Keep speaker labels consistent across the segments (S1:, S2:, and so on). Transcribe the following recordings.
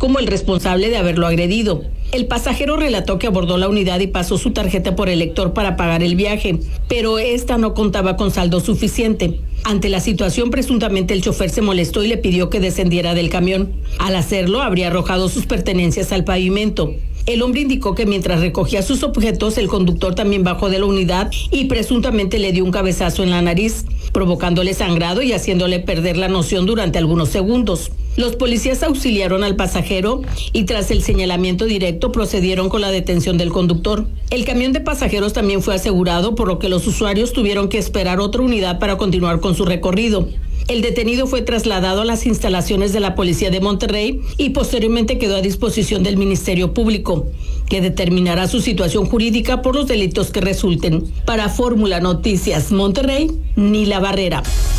S1: como el responsable de haberlo agredido. El pasajero relató que abordó la unidad y pasó su tarjeta por el lector para pagar el viaje, pero esta no contaba con saldo suficiente. Ante la situación, presuntamente el chofer se molestó y le pidió que descendiera del camión. Al hacerlo, habría arrojado sus pertenencias al pavimento. El hombre indicó que mientras recogía sus objetos, el conductor también bajó de la unidad y presuntamente le dio un cabezazo en la nariz, provocándole sangrado y haciéndole perder la noción durante algunos segundos. Los policías auxiliaron al pasajero y tras el señalamiento directo procedieron con la detención del conductor. El camión de pasajeros también fue asegurado, por lo que los usuarios tuvieron que esperar otra unidad para continuar con su recorrido. El detenido fue trasladado a las instalaciones de la Policía de Monterrey y posteriormente quedó a disposición del Ministerio Público, que determinará su situación jurídica por los delitos que resulten. Para Fórmula Noticias Monterrey, Nila Barrera.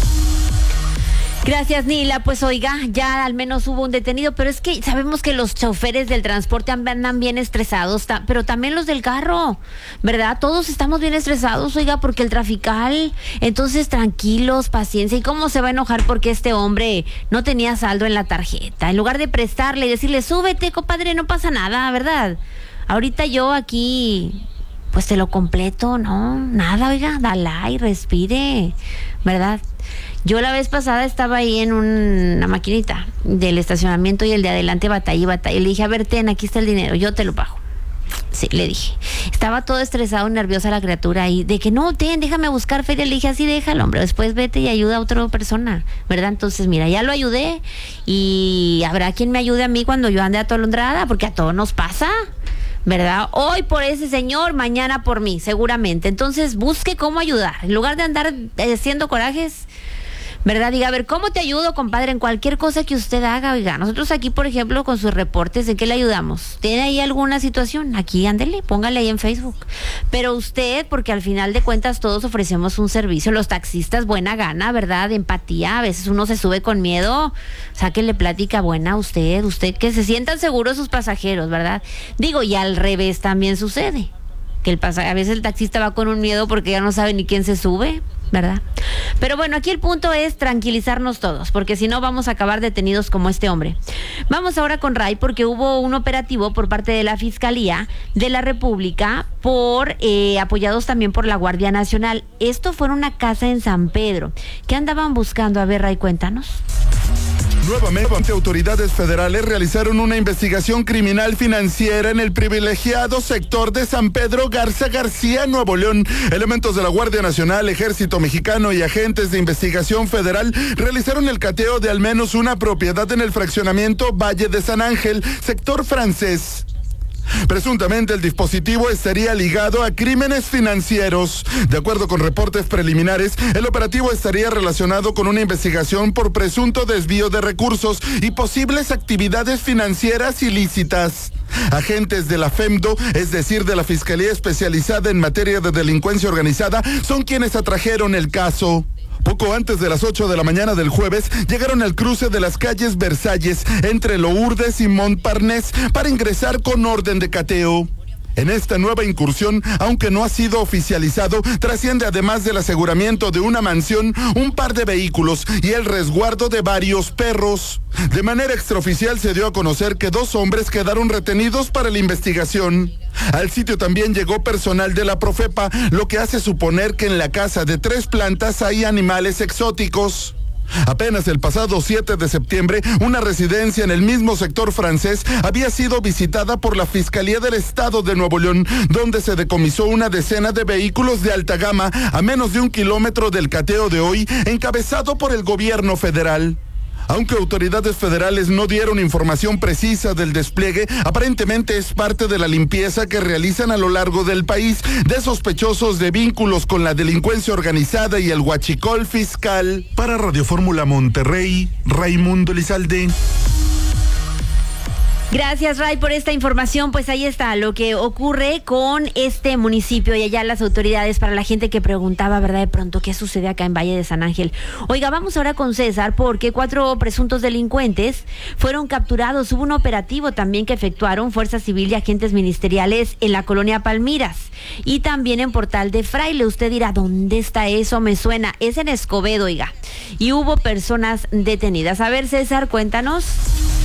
S2: Gracias, Nila. Pues oiga, ya al menos hubo un detenido, pero es que sabemos que los choferes del transporte andan bien estresados, pero también los del carro, ¿verdad? Todos estamos bien estresados, oiga, porque el trafical. Entonces, tranquilos, paciencia. ¿Y cómo se va a enojar porque este hombre no tenía saldo en la tarjeta? En lugar de prestarle y decirle, súbete, compadre, no pasa nada, ¿verdad? Ahorita yo aquí, pues te lo completo, ¿no? Nada, oiga, dala y respire, ¿verdad? Yo la vez pasada estaba ahí en una maquinita del estacionamiento y el de adelante batallé y batallé. Le dije, a ver, ten, aquí está el dinero, yo te lo pago. Sí, le dije. Estaba todo estresado, nerviosa la criatura ahí, de que no, déjame buscar feria. Le dije, así déjalo, hombre, después vete y ayuda a otra persona, ¿verdad? Entonces, mira, ya lo ayudé y habrá quien me ayude a mí cuando yo ande atolondrada, porque a todos nos pasa, ¿verdad? Hoy por ese señor, mañana por mí, seguramente. Entonces, busque cómo ayudar. En lugar de andar haciendo corajes, ¿verdad? Diga, a ver, ¿cómo te ayudo, compadre? En cualquier cosa que usted haga, oiga. Nosotros aquí, por ejemplo, con sus reportes, ¿en qué le ayudamos? ¿Tiene ahí alguna situación? Aquí, ándele, póngale ahí en Facebook. Pero usted, porque al final de cuentas todos ofrecemos un servicio. Los taxistas, buena gana, ¿verdad? Empatía. A veces uno se sube con miedo. Sáquenle plática buena a usted que se sientan seguros sus pasajeros, ¿verdad? Digo, y al revés también sucede. Que a veces el taxista va con un miedo porque ya no sabe ni quién se sube, ¿verdad? Pero bueno, aquí el punto es tranquilizarnos todos, porque si no vamos a acabar detenidos como este hombre. Vamos ahora con Ray, porque hubo un operativo por parte de la Fiscalía de la República, apoyados también por la Guardia Nacional. Esto fue en una casa en San Pedro. ¿Qué andaban buscando? A ver, Ray, cuéntanos.
S3: Nuevamente, autoridades federales realizaron una investigación criminal financiera en el privilegiado sector de San Pedro Garza García, Nuevo León. Elementos de la Guardia Nacional, Ejército Mexicano y agentes de investigación federal realizaron el cateo de al menos una propiedad en el fraccionamiento Valle de San Ángel, sector francés. Presuntamente el dispositivo estaría ligado a crímenes financieros. De acuerdo con reportes preliminares, el operativo estaría relacionado con una investigación por presunto desvío de recursos y posibles actividades financieras ilícitas. Agentes de la FEMDO, es decir, de la Fiscalía Especializada en Materia de Delincuencia Organizada, son quienes atrajeron el caso. Poco antes de las 8 de la mañana del jueves, llegaron al cruce de las calles Versalles, entre Lourdes y Montparnasse, para ingresar con orden de cateo. En esta nueva incursión, aunque no ha sido oficializado, trasciende además del aseguramiento de una mansión, un par de vehículos y el resguardo de varios perros. De manera extraoficial se dio a conocer que 2 hombres quedaron retenidos para la investigación. Al sitio también llegó personal de la Profepa, lo que hace suponer que en la casa de 3 plantas hay animales exóticos. Apenas el pasado 7 de septiembre, una residencia en el mismo sector francés había sido visitada por la Fiscalía del Estado de Nuevo León, donde se decomisó una decena de vehículos de alta gama a menos de 1 kilómetro del cateo de hoy, encabezado por el gobierno federal. Aunque autoridades federales no dieron información precisa del despliegue, aparentemente es parte de la limpieza que realizan a lo largo del país de sospechosos de vínculos con la delincuencia organizada y el huachicol fiscal. Para Radio Fórmula Monterrey, Raimundo Elizalde.
S2: Gracias, Ray, por esta información. Pues ahí está lo que ocurre con este municipio y allá las autoridades, para la gente que preguntaba, ¿verdad? De pronto, ¿qué sucede acá en Valle de San Ángel? Oiga, vamos ahora con César, porque 4 presuntos delincuentes fueron capturados. Hubo un operativo también que efectuaron Fuerza Civil y agentes ministeriales en la colonia Palmiras y también en Portal de Fraile. Usted dirá, ¿dónde está eso? Me suena. Es en Escobedo, oiga. Y hubo personas detenidas. A ver, César, cuéntanos.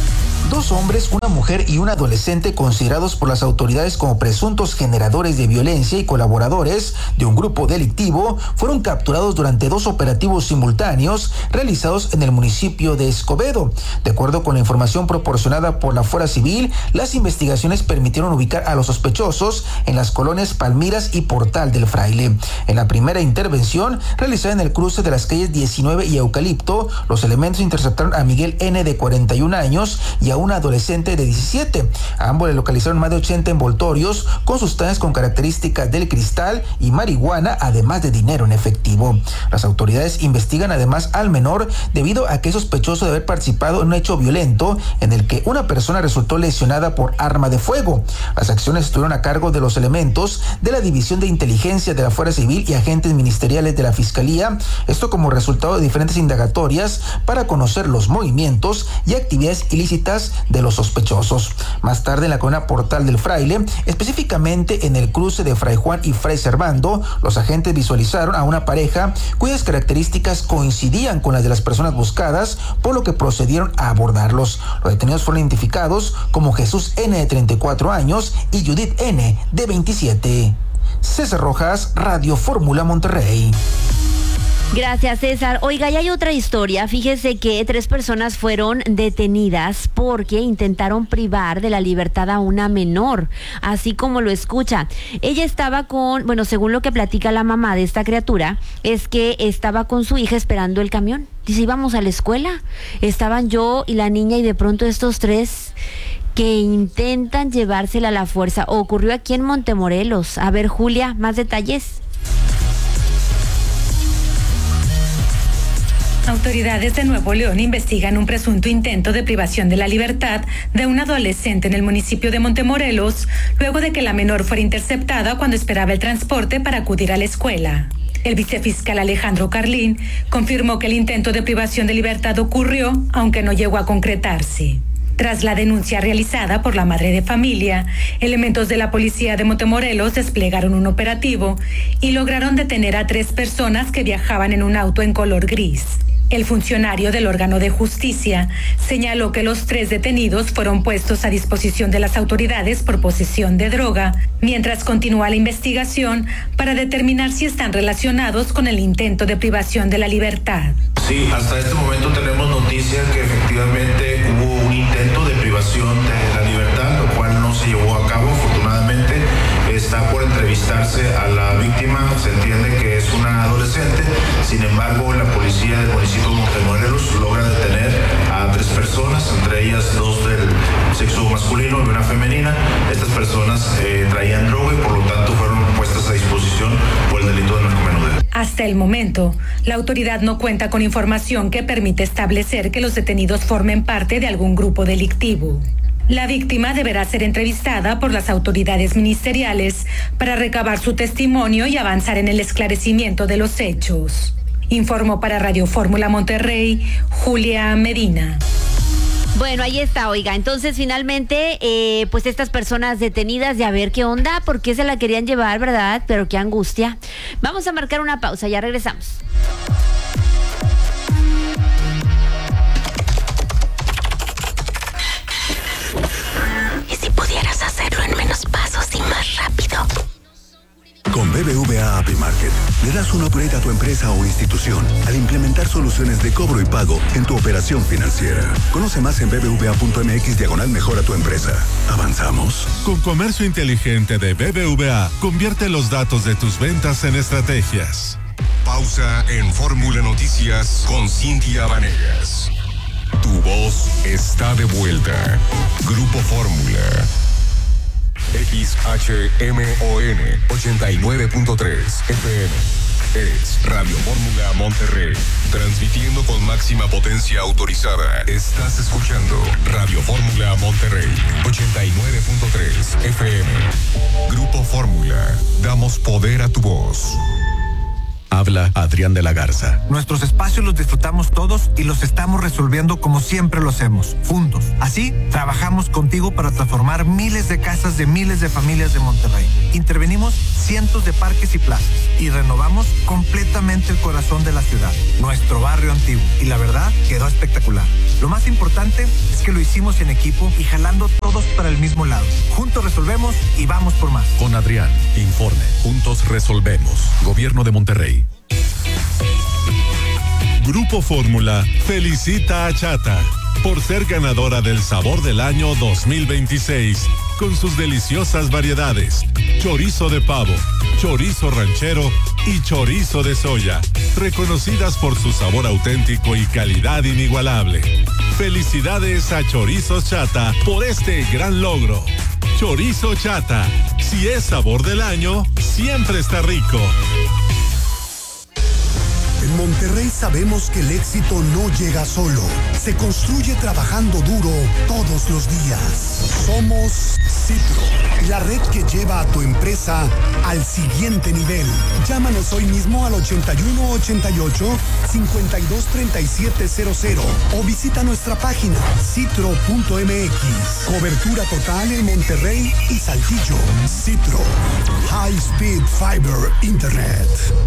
S4: 2 hombres, una mujer y un adolescente considerados por las autoridades como presuntos generadores de violencia y colaboradores de un grupo delictivo fueron capturados durante 2 operativos simultáneos realizados en el municipio de Escobedo. De acuerdo con la información proporcionada por la Fuerza Civil, las investigaciones permitieron ubicar a los sospechosos en las colonias Palmiras y Portal del Fraile. En la primera intervención, realizada en el cruce de las calles 19 y Eucalipto, los elementos interceptaron a Miguel N. de 41 años y a un adolescente de 17. A ambos le localizaron más de 80 envoltorios con sustancias con características del cristal y marihuana, además de dinero en efectivo. Las autoridades investigan además al menor debido a que es sospechoso de haber participado en un hecho violento en el que una persona resultó lesionada por arma de fuego. Las acciones estuvieron a cargo de los elementos de la División de Inteligencia de la Fuerza Civil y agentes ministeriales de la Fiscalía, esto como resultado de diferentes indagatorias para conocer los movimientos y actividades ilícitas de los sospechosos. Más tarde, en la colonia Portal del Fraile, específicamente en el cruce de Fray Juan y Fray Servando, los agentes visualizaron a una pareja cuyas características coincidían con las de las personas buscadas, por lo que procedieron a abordarlos. Los detenidos fueron identificados como Jesús N. de 34 años y Judith N. de 27. César Rojas, Radio Fórmula Monterrey.
S2: Gracias, César. Oiga, y hay otra historia. Fíjese que 3 personas fueron detenidas porque intentaron privar de la libertad a una menor, así como lo escucha. Ella estaba según lo que platica la mamá de esta criatura, es que estaba con su hija esperando el camión. Dice, íbamos a la escuela, estaban yo y la niña y de pronto estos 3 que intentan llevársela a la fuerza. Ocurrió aquí en Montemorelos. A ver, Julia, más detalles.
S5: Autoridades de Nuevo León investigan un presunto intento de privación de la libertad de un adolescente en el municipio de Montemorelos, luego de que la menor fuera interceptada cuando esperaba el transporte para acudir a la escuela. El vicefiscal Alejandro Carlín confirmó que el intento de privación de libertad ocurrió, aunque no llegó a concretarse. Tras la denuncia realizada por la madre de familia, elementos de la policía de Montemorelos desplegaron un operativo y lograron detener a 3 personas que viajaban en un auto en color gris. El funcionario del órgano de justicia señaló que los 3 detenidos fueron puestos a disposición de las autoridades por posesión de droga, mientras continúa la investigación para determinar si están relacionados con el intento de privación de la libertad.
S6: Sí, hasta este momento tenemos noticia que efectivamente hubo un intento de privación de la libertad, lo cual no se llevó a cabo, afortunadamente. Está por entrevistarse a la víctima, se entiende que es una adolescente, sin embargo la policía del municipio de Montemorelos logra detener a 3 personas, entre ellas 2 del sexo masculino y una femenina. Estas personas traían droga y por lo tanto fueron puestas a disposición por el delito de narcomenudeo.
S5: Hasta el momento, la autoridad no cuenta con información que permite establecer que los detenidos formen parte de algún grupo delictivo. La víctima deberá ser entrevistada por las autoridades ministeriales para recabar su testimonio y avanzar en el esclarecimiento de los hechos. Informó para Radio Fórmula Monterrey, Julia Medina.
S2: Bueno, ahí está, oiga. Entonces, finalmente, pues estas personas detenidas, de a ver qué onda, por qué se la querían llevar, ¿verdad? Pero qué angustia. Vamos a marcar una pausa, ya regresamos.
S7: ¿Y si pudieras hacerlo en menos pasos y más rápido?
S8: Con BBVA App Market le das un upgrade a tu empresa o institución al implementar soluciones de cobro y pago en tu operación financiera. Conoce más en bbva.mx/mejora tu empresa. ¿Avanzamos?
S3: Con comercio inteligente de BBVA, convierte los datos de tus ventas en estrategias.
S9: Pausa en Fórmula Noticias con Cintia Vanegas. Tu voz está de vuelta. Grupo Fórmula. XHMON 89.3 FM. Es Radio Fórmula Monterrey. Transmitiendo con máxima potencia autorizada. Estás escuchando Radio Fórmula Monterrey 89.3 FM. Grupo Fórmula. Damos poder a tu voz.
S8: Habla Adrián de la Garza.
S10: Nuestros espacios los disfrutamos todos y los estamos resolviendo como siempre lo hacemos, juntos. Así, trabajamos contigo para transformar miles de casas de miles de familias de Monterrey. Intervenimos cientos de parques y plazas y renovamos completamente el corazón de la ciudad, nuestro barrio antiguo. Y la verdad, quedó espectacular. Lo más importante, que lo hicimos en equipo y jalando todos para el mismo lado. Juntos resolvemos y vamos por más.
S11: Con Adrián, informe. Juntos resolvemos. Gobierno de Monterrey.
S12: Grupo Fórmula felicita a Chata por ser ganadora del Sabor del Año 2026 con sus deliciosas variedades: chorizo de pavo, chorizo ranchero y chorizo de soya, reconocidas por su sabor auténtico y calidad inigualable. Felicidades a Chorizos Chata por este gran logro. Chorizo Chata, si es sabor del año, siempre está rico.
S13: En Monterrey sabemos que el éxito no llega solo, se construye trabajando duro todos los días. Somos Citro, la red que lleva a tu empresa al siguiente nivel. Llámanos hoy mismo al 8188-523700 o visita nuestra página citro.mx. Cobertura total en Monterrey y Saltillo. Citro, High Speed Fiber Internet.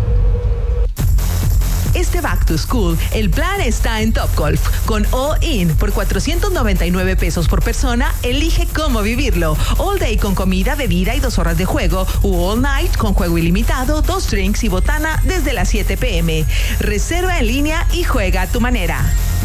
S14: Este Back to School, el plan está en Topgolf. Con All In por 499 pesos por persona, elige cómo vivirlo. All Day con comida, bebida y 2 horas de juego. O All Night con juego ilimitado, 2 drinks y botana desde las 7 p.m. Reserva en línea y juega a tu manera.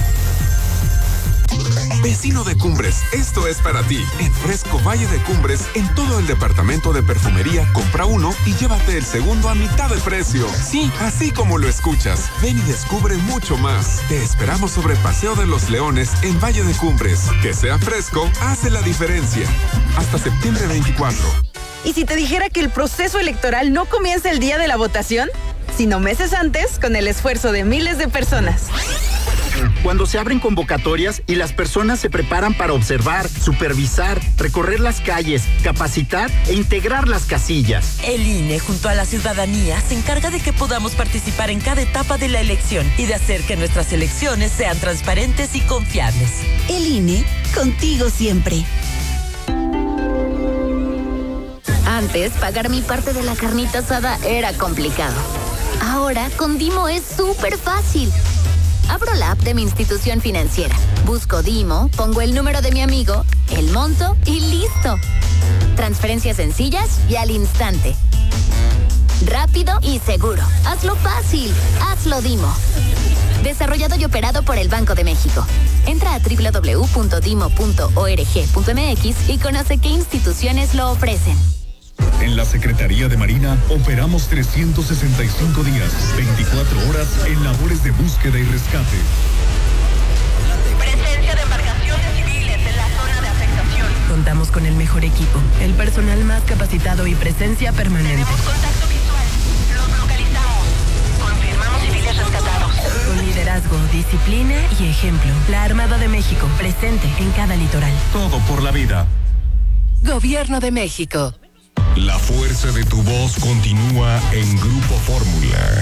S15: Vecino de Cumbres, esto es para ti. En Fresco Valle de Cumbres, en todo el departamento de perfumería, compra uno y llévate el segundo a mitad de precio. Sí, así como lo escuchas. Ven y descubre mucho más. Te esperamos sobre Paseo de los Leones en Valle de Cumbres. Que sea fresco, hace la diferencia. Hasta septiembre 24.
S16: ¿Y si te dijera que el proceso electoral no comienza el día de la votación, sino meses antes, con el esfuerzo de miles de personas?
S17: Cuando se abren convocatorias y las personas se preparan para observar, supervisar, recorrer las calles, capacitar e integrar las casillas.
S18: El INE, junto a la ciudadanía, se encarga de que podamos participar en cada etapa de la elección y de hacer que nuestras elecciones sean transparentes y confiables.
S19: El INE, contigo siempre. Antes, pagar mi parte de la carnita asada era complicado. Ahora, con Dimo es súper fácil. Abro la app de mi institución financiera, busco Dimo, pongo el número de mi amigo, el monto y listo. Transferencias sencillas y al instante. Rápido y seguro. Hazlo fácil. Hazlo Dimo. Desarrollado y operado por el Banco de México. Entra a www.dimo.org.mx y conoce qué instituciones lo ofrecen.
S20: En la Secretaría de Marina operamos 365 días, 24 horas en labores de búsqueda y rescate.
S21: Presencia de embarcaciones civiles en la zona de afectación.
S22: Contamos con el mejor equipo, el personal más capacitado y presencia permanente.
S21: Tenemos contacto visual. Los localizamos. Confirmamos civiles rescatados.
S22: Con liderazgo, disciplina y ejemplo. La Armada de México, presente en cada litoral.
S20: Todo por la vida.
S18: Gobierno de México.
S9: La fuerza de tu voz continúa en Grupo Fórmula.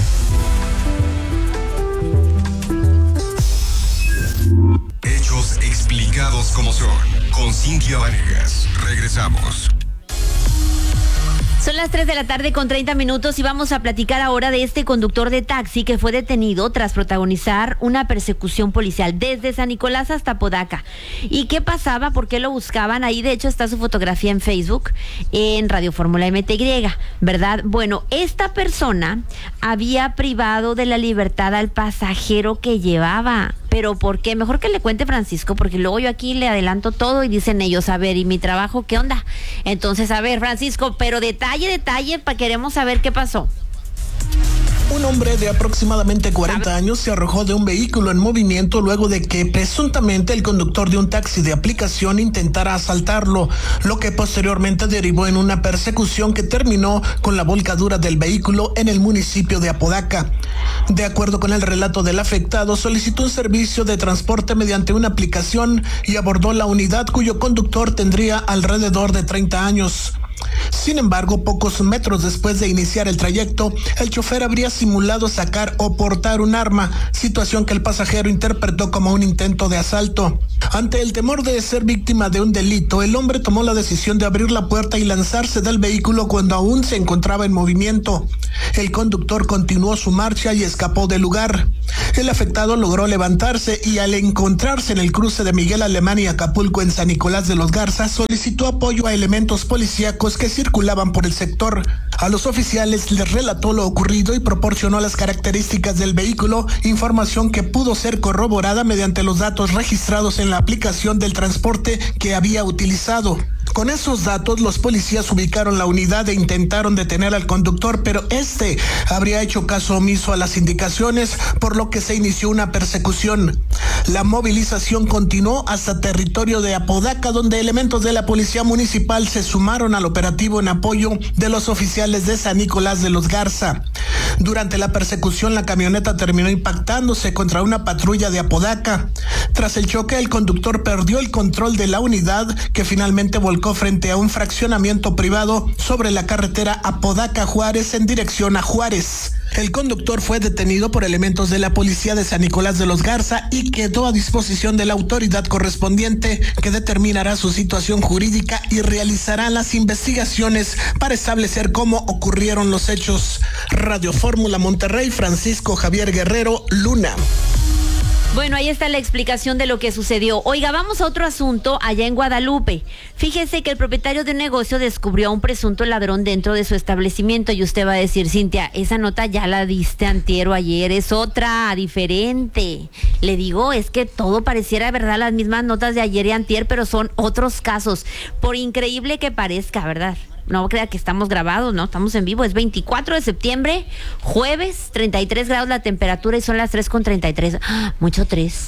S9: Hechos explicados como son. Con Cintia Vanegas. Regresamos.
S2: Son las 3 de la tarde con 30 minutos y vamos a platicar ahora de este conductor de taxi que fue detenido tras protagonizar una persecución policial desde San Nicolás hasta Apodaca. ¿Y qué pasaba? ¿Por qué lo buscaban? Ahí de hecho está su fotografía en Facebook, en Radio Fórmula MTY, ¿verdad? Bueno, esta persona había privado de la libertad al pasajero que llevaba. ¿Pero por qué? Mejor que le cuente Francisco, porque luego yo aquí le adelanto todo y dicen ellos, a ver, ¿y mi trabajo qué onda? Entonces, a ver, Francisco, pero detalle, queremos saber qué pasó.
S23: Un hombre de aproximadamente 40 años se arrojó de un vehículo en movimiento luego de que presuntamente el conductor de un taxi de aplicación intentara asaltarlo, lo que posteriormente derivó en una persecución que terminó con la volcadura del vehículo en el municipio de Apodaca. De acuerdo con el relato del afectado, solicitó un servicio de transporte mediante una aplicación y abordó la unidad cuyo conductor tendría alrededor de 30 años. Sin embargo, pocos metros después de iniciar el trayecto, el chofer habría simulado sacar o portar un arma, situación que el pasajero interpretó como un intento de asalto. Ante el temor de ser víctima de un delito, el hombre tomó la decisión de abrir la puerta y lanzarse del vehículo cuando aún se encontraba en movimiento. El conductor continuó su marcha y escapó del lugar. El afectado logró levantarse y al encontrarse en el cruce de Miguel Alemán y Acapulco en San Nicolás de los Garza, solicitó apoyo a elementos policíacos que circulaban por el sector. A los oficiales les relató lo ocurrido y proporcionó las características del vehículo, información que pudo ser corroborada mediante los datos registrados en la aplicación del transporte que había utilizado. Con esos datos, los policías ubicaron la unidad e intentaron detener al conductor, pero este habría hecho caso omiso a las indicaciones, por lo que se inició una persecución. La movilización continuó hasta territorio de Apodaca, donde elementos de la Policía Municipal se sumaron al operativo en apoyo de los oficiales de San Nicolás de los Garza. Durante la persecución, la camioneta terminó impactándose contra una patrulla de Apodaca. Tras el choque, el conductor perdió el control de la unidad, que finalmente volcó frente a un fraccionamiento privado sobre la carretera Apodaca-Juárez en dirección a Juárez. El conductor fue detenido por elementos de la policía de San Nicolás de los Garza y quedó a disposición de la autoridad correspondiente, que determinará su situación jurídica y realizará las investigaciones para establecer cómo ocurrieron los hechos. Radio Fórmula Monterrey, Francisco Javier Guerrero, Luna.
S2: Bueno, ahí está la explicación de lo que sucedió. Oiga, vamos a otro asunto allá en Guadalupe. Fíjese que el propietario de un negocio descubrió a un presunto ladrón dentro de su establecimiento y usted va a decir, Cintia, esa nota ya la diste antier o ayer, es otra, diferente. Le digo, es que todo pareciera, ¿verdad?, las mismas notas de ayer y antier, pero son otros casos, por increíble que parezca, ¿verdad? No crea que estamos grabados, no, estamos en vivo. Es 24 de septiembre, jueves, 33 grados la temperatura y son las 3:33. Mucho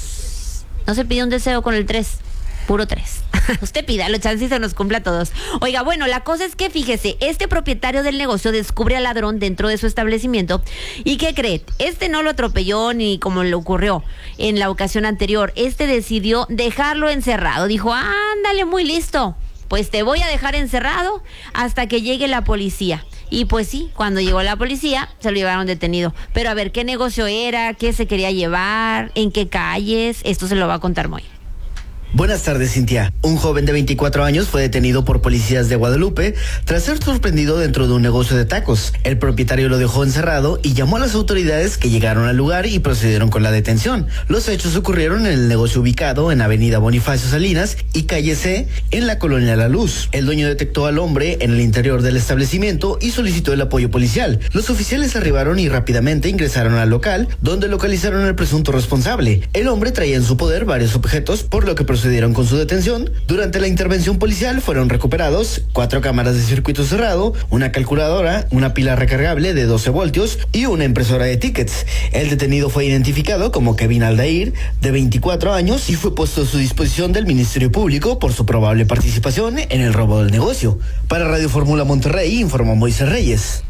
S2: 3. No se pide un deseo con el 3, puro 3. Usted pídalo, chance y se nos cumple a todos. Oiga, bueno, la cosa es que fíjese, este propietario del negocio descubre al ladrón dentro de su establecimiento. ¿Y qué cree? Este no lo atropelló ni como le ocurrió en la ocasión anterior. Este decidió dejarlo encerrado. Dijo, ándale, muy listo. Pues te voy a dejar encerrado hasta que llegue la policía. Y pues sí, cuando llegó la policía, se lo llevaron detenido. Pero a ver, ¿qué negocio era? ¿Qué se quería llevar? ¿En qué calles? Esto se lo va a contar Moy.
S1: Buenas tardes, Cintia. Un joven de 24 años fue detenido por policías de Guadalupe tras ser sorprendido dentro de un negocio de tacos. El propietario lo dejó encerrado y llamó a las autoridades, que llegaron al lugar y procedieron con la detención. Los hechos ocurrieron en el negocio ubicado en Avenida Bonifacio Salinas y Calle C, en la colonia La Luz. El dueño detectó al hombre en el interior del establecimiento y solicitó el apoyo policial. Los oficiales arribaron y rápidamente ingresaron al local, donde localizaron al presunto responsable. El hombre traía en su poder varios objetos, por lo que procedieron con su detención. Durante la intervención policial fueron recuperados 4 cámaras de circuito cerrado, una calculadora, una pila recargable de 12 voltios y una impresora de tickets. El detenido fue identificado como Kevin Aldair, de 24 años, y fue puesto a su disposición del Ministerio Público por su probable participación en el robo del negocio. Para Radio Fórmula Monterrey, informó Moisés Reyes.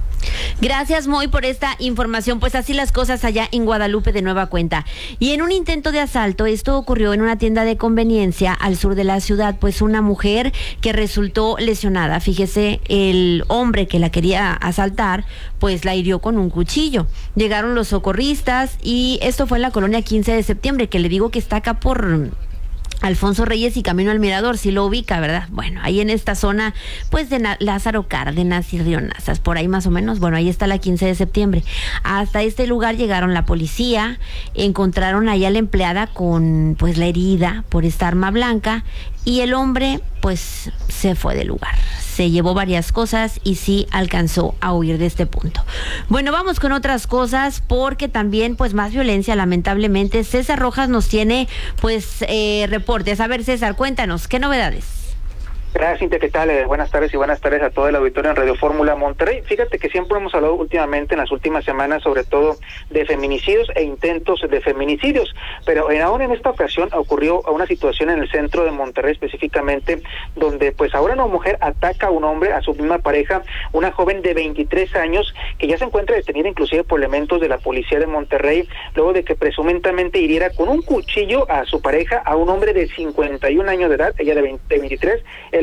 S2: Gracias, Moy, por esta información. Pues así las cosas allá en Guadalupe de nueva cuenta. Y en un intento de asalto, esto ocurrió en una tienda de conveniencia al sur de la ciudad, pues una mujer que resultó lesionada. Fíjese, el hombre que la quería asaltar, pues la hirió con un cuchillo. Llegaron los socorristas y esto fue en la colonia 15 de septiembre, que le digo que está acá por Alfonso Reyes y Camino al Mirador, si lo ubica, ¿verdad? Bueno, ahí en esta zona, pues de Lázaro Cárdenas y Río Nazas, por ahí más o menos. Bueno, ahí está la 15 de septiembre. Hasta este lugar llegaron la policía, encontraron ahí a la empleada con, pues, la herida por esta arma blanca, y el hombre, pues, se fue del lugar. Se llevó varias cosas y sí alcanzó a huir de este punto. Bueno, vamos con otras cosas, porque también, pues, más violencia, lamentablemente. César Rojas nos tiene, pues, reportes. A ver, César, cuéntanos, ¿qué novedades?
S4: Gracias, Cintia, ¿qué tal? Buenas tardes y buenas tardes a todo el auditorio en Radio Fórmula Monterrey. Fíjate que siempre hemos hablado últimamente, en las últimas semanas, sobre todo de feminicidios e intentos de feminicidios, pero ahora en esta ocasión ocurrió una situación en el centro de Monterrey específicamente, donde pues ahora una mujer ataca a un hombre, a su misma pareja, una joven de 23 años, que ya se encuentra detenida inclusive por elementos de la policía de Monterrey, luego de que presuntamente hiriera con un cuchillo a su pareja, a un hombre de 51 años de edad, ella de 23, el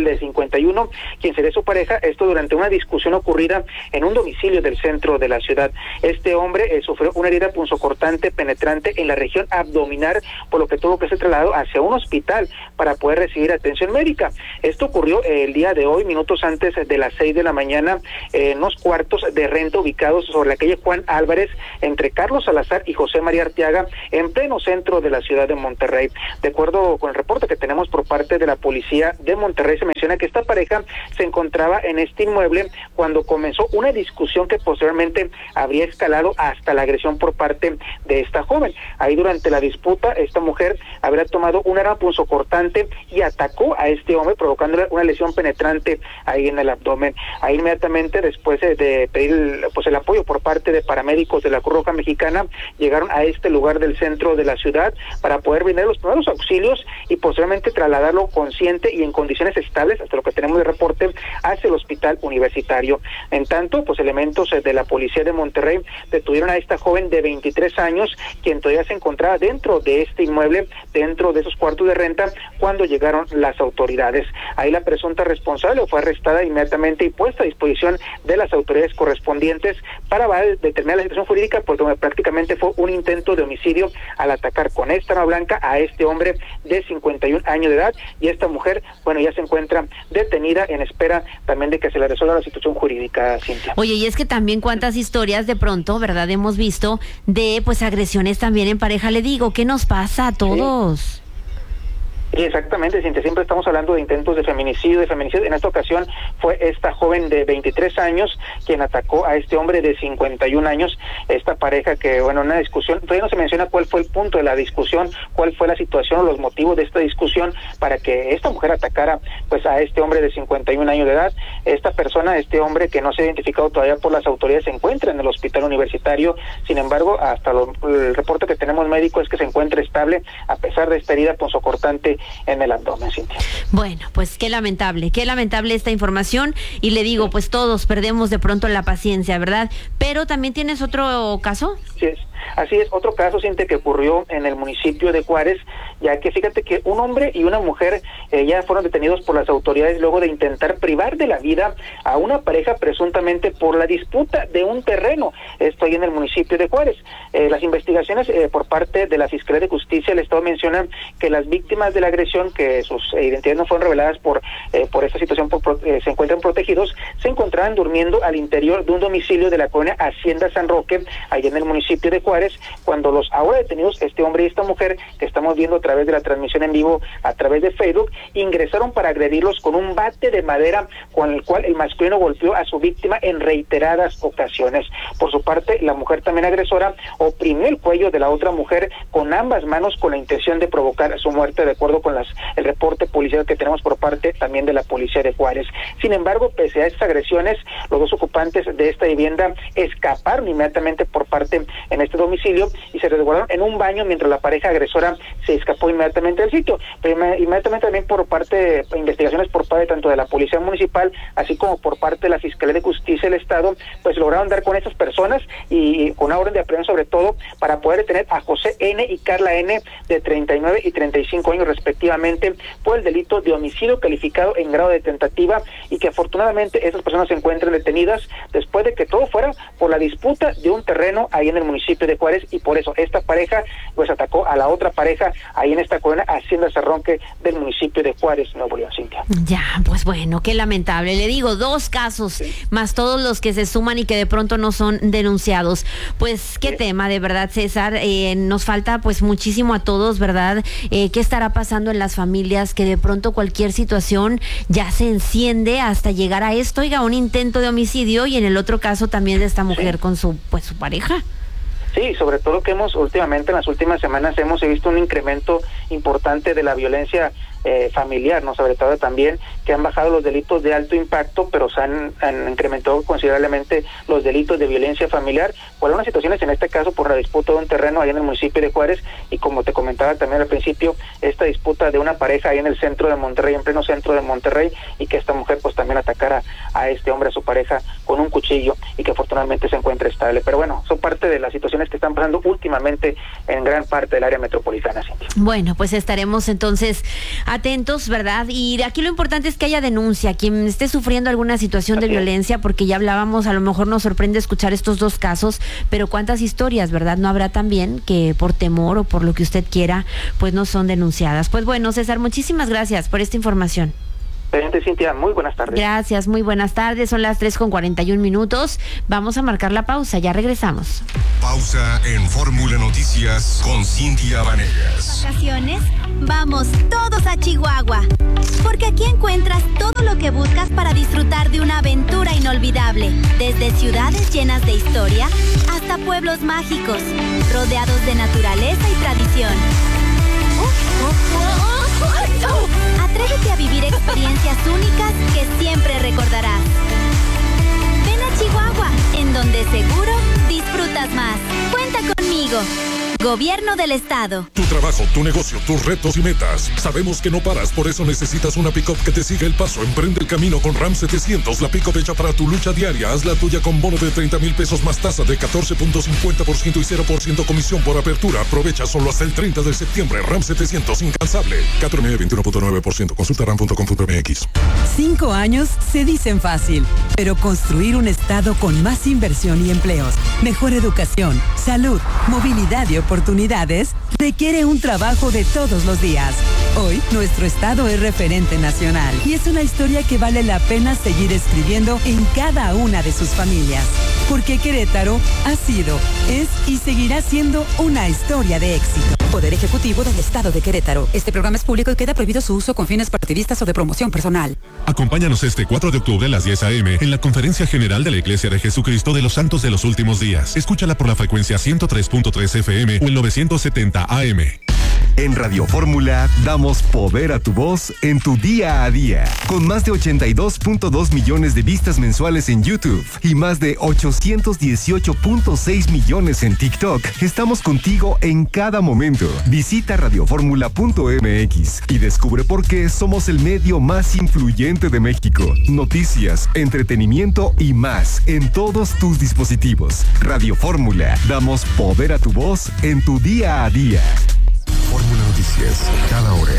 S4: el de 51, quien sería su pareja, esto durante una discusión ocurrida en un domicilio del centro de la ciudad. Este hombre sufrió una herida punzocortante penetrante en la región abdominal, por lo que tuvo que ser trasladado hacia un hospital para poder recibir atención médica. Esto ocurrió el día de hoy, minutos antes de las 6 de la mañana, en unos cuartos de renta ubicados sobre la calle Juan Álvarez, entre Carlos Salazar y José María Arteaga, en pleno centro de la ciudad de Monterrey. De acuerdo con el reporte que tenemos por parte de la policía de Monterrey, se menciona que esta pareja se encontraba en este inmueble cuando comenzó una discusión que posteriormente habría escalado hasta la agresión por parte de esta joven. Ahí durante la disputa, esta mujer habría tomado un arma punzocortante y atacó a este hombre, provocándole una lesión penetrante ahí en el abdomen. Ahí inmediatamente, después de pedir el apoyo por parte de paramédicos de la Cruz Roja Mexicana, llegaron a este lugar del centro de la ciudad para poder brindar los primeros auxilios y posteriormente trasladarlo consciente y en condiciones estables, hasta lo que tenemos de reporte, hacia el hospital universitario. En tanto, elementos de la policía de Monterrey detuvieron a esta joven de 23 años, quien todavía se encontraba dentro de este inmueble, dentro de esos cuartos de renta, cuando llegaron las autoridades. Ahí la presunta responsable fue arrestada inmediatamente y puesta a disposición de las autoridades correspondientes para determinar la situación jurídica, porque prácticamente fue un intento de homicidio al atacar con esta arma blanca a este hombre de 51 años de edad, y esta mujer, ya se encuentra detenida en espera también de que se le resuelva la situación jurídica, Cintia.
S2: Oye, y es que también cuántas historias de pronto, ¿verdad?, hemos visto de agresiones también en pareja. Le digo, ¿qué nos pasa a todos?
S4: Sí. Exactamente, Cintia, siempre estamos hablando de intentos de feminicidio. En esta ocasión fue esta joven de 23 años quien atacó a este hombre de 51 años, esta pareja que, en una discusión, todavía no se menciona cuál fue el punto de la discusión, cuál fue la situación o los motivos de esta discusión para que esta mujer atacara a este hombre de 51 años de edad. Esta persona, este hombre que no se ha identificado todavía por las autoridades, se encuentra en el hospital universitario. Sin embargo, hasta el reporte que tenemos médico es que se encuentra estable a pesar de esta herida punzocortante en el abdomen, Cintia.
S2: Bueno, pues qué lamentable esta información, y le digo, todos perdemos de pronto la paciencia, ¿verdad? Pero también tienes otro caso.
S4: Así es, otro caso, Cintia, que ocurrió en el municipio de Juárez, ya que fíjate que un hombre y una mujer ya fueron detenidos por las autoridades luego de intentar privar de la vida a una pareja presuntamente por la disputa de un terreno, esto ahí en el municipio de Juárez. Las investigaciones por parte de la Fiscalía de Justicia del Estado mencionan que las víctimas de la agresión, que sus identidades no fueron reveladas por esta situación, se encuentran protegidos, se encontraban durmiendo al interior de un domicilio de la colonia Hacienda San Roque, allá en el municipio de Juárez, cuando los ahora detenidos, este hombre y esta mujer, que estamos viendo a través de la transmisión en vivo a través de Facebook, ingresaron para agredirlos con un bate de madera con el cual el masculino golpeó a su víctima en reiteradas ocasiones. Por su parte, la mujer también agresora oprimió el cuello de la otra mujer con ambas manos con la intención de provocar su muerte, de acuerdo con el reporte policial que tenemos por parte también de la policía de Juárez. Sin embargo, pese a estas agresiones, los dos ocupantes de esta vivienda escaparon inmediatamente por parte en este domicilio y se resguardaron en un baño mientras la pareja agresora se escapó inmediatamente del sitio. Pero inmediatamente también por parte de investigaciones por parte tanto de la policía municipal así como por parte de la Fiscalía de Justicia del Estado, lograron dar con estas personas y con una orden de aprehensión sobre todo para poder detener a José N. y Carla N. de 39 y 35 años respectivamente por el delito de homicidio calificado en grado de tentativa, y que afortunadamente estas personas se encuentran detenidas después de que todo fuera por la disputa de un terreno ahí en el municipio de Juárez, y por eso esta pareja atacó a la otra pareja ahí en esta colonia Hacienda San Roque del municipio de Juárez, Nuevo León, Cintia.
S2: Ya, qué lamentable. Le digo, 2 casos, más todos los que se suman y que de pronto no son denunciados. Qué tema, de verdad, César. Nos falta muchísimo a todos, ¿verdad? ¿Qué estará pasando en las familias que de pronto cualquier situación ya se enciende hasta llegar a esto? Oiga, un intento de homicidio, y en el otro caso también de esta mujer con su pareja.
S4: Sí, sobre todo que últimamente, en las últimas semanas, hemos visto un incremento importante de la violencia familiar, ¿no? Sobre todo también que han bajado los delitos de alto impacto, pero se han incrementado considerablemente los delitos de violencia familiar por algunas situaciones, en este caso por la disputa de un terreno ahí en el municipio de Juárez, y como te comentaba también al principio, esta disputa de una pareja ahí en el centro de Monterrey, en pleno centro de Monterrey, y que esta mujer también atacara a este hombre, a su pareja, con un cuchillo, y que afortunadamente se encuentra estable. Pero son parte de las situaciones que están pasando últimamente en gran parte del área metropolitana, Cintia.
S2: Estaremos entonces atentos, ¿verdad? Y aquí lo importante es que haya denuncia, quien esté sufriendo alguna situación de violencia, porque ya hablábamos, a lo mejor nos sorprende escuchar estos dos casos, pero cuántas historias, ¿verdad? No habrá también que por temor o por lo que usted quiera, pues no son denunciadas. Pues bueno, César, muchísimas gracias por esta información.
S4: Cintia, muy buenas tardes.
S2: Gracias, muy buenas tardes. Son las 3:41. Vamos a marcar la pausa, ya regresamos.
S9: Pausa en Fórmula Noticias con Cintia Vanegas.
S5: Vacaciones, vamos todos a Chihuahua, porque aquí encuentras todo lo que buscas para disfrutar de una aventura inolvidable, desde ciudades llenas de historia hasta pueblos mágicos, rodeados de naturaleza y tradición. Atrévete a vivir experiencias únicas que siempre recordarás. Ven a Chihuahua, en donde seguro disfrutas más. Cuenta conmigo. Gobierno del Estado.
S6: Tu trabajo, tu negocio, tus retos y metas. Sabemos que no paras, por eso necesitas una pick-up que te siga el paso. Emprende el camino con Ram 700, la pick-up hecha para tu lucha diaria. Haz la tuya con bono de 30,000 pesos más tasa de 14.50% y 0% comisión por apertura. Aprovecha solo hasta el 30 de septiembre. Ram 700, incansable. 4,21.9%. Consulta ram.com.mx.
S7: 5 años se dicen fácil, pero construir un estado con más inversión y empleos, mejor educación, salud, movilidad y oportunidades requiere un trabajo de todos los días. Hoy, nuestro estado es referente nacional y es una historia que vale la pena seguir escribiendo en cada una de sus familias. Porque Querétaro ha sido, es y seguirá siendo una historia de éxito.
S24: Poder Ejecutivo del Estado de Querétaro. Este programa es público y queda prohibido su uso con fines partidistas o de promoción personal.
S12: Acompáñanos este 4 de octubre a las 10 a.m. en la Conferencia General de la Iglesia de Jesucristo de los Santos de los Últimos Días. Escúchala por la frecuencia 103.3 FM o el 970 AM.
S25: En Radio Fórmula damos poder a tu voz en tu día a día. Con más de 82.2 millones de vistas mensuales en YouTube y más de 818.6 millones en TikTok, estamos contigo en cada momento. Visita radioformula.mx y descubre por qué somos el medio más influyente de México. Noticias, entretenimiento y más en todos tus dispositivos. Radio Fórmula, damos poder a tu voz en tu día a día.
S8: Fórmula Noticias, cada hora.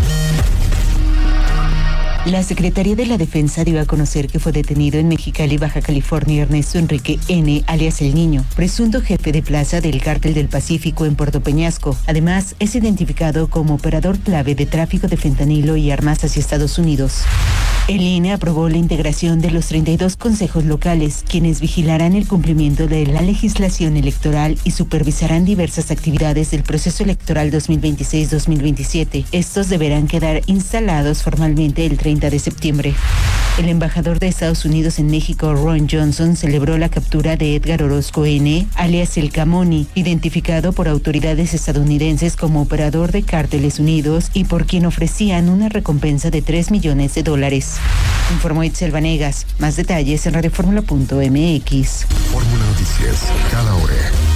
S26: La Secretaría de la Defensa dio a conocer que fue detenido en Mexicali, Baja California, Ernesto Enrique N., alias El Niño, presunto jefe de plaza del Cártel del Pacífico en Puerto Peñasco. Además, es identificado como operador clave de tráfico de fentanilo y armas hacia Estados Unidos. El INE aprobó la integración de los 32 consejos locales, quienes vigilarán el cumplimiento de la legislación electoral y supervisarán diversas actividades del proceso electoral 2026-2027. Estos deberán quedar instalados formalmente el 30 de septiembre. El embajador de Estados Unidos en México, Ron Johnson, celebró la captura de Edgar Orozco N., alias El Camoni, identificado por autoridades estadounidenses como operador de Cárteles Unidos y por quien ofrecían una recompensa de $3 millones. Informó Itzel Vanegas. Más detalles en radioformula.mx.
S8: Fórmula Noticias, cada hora.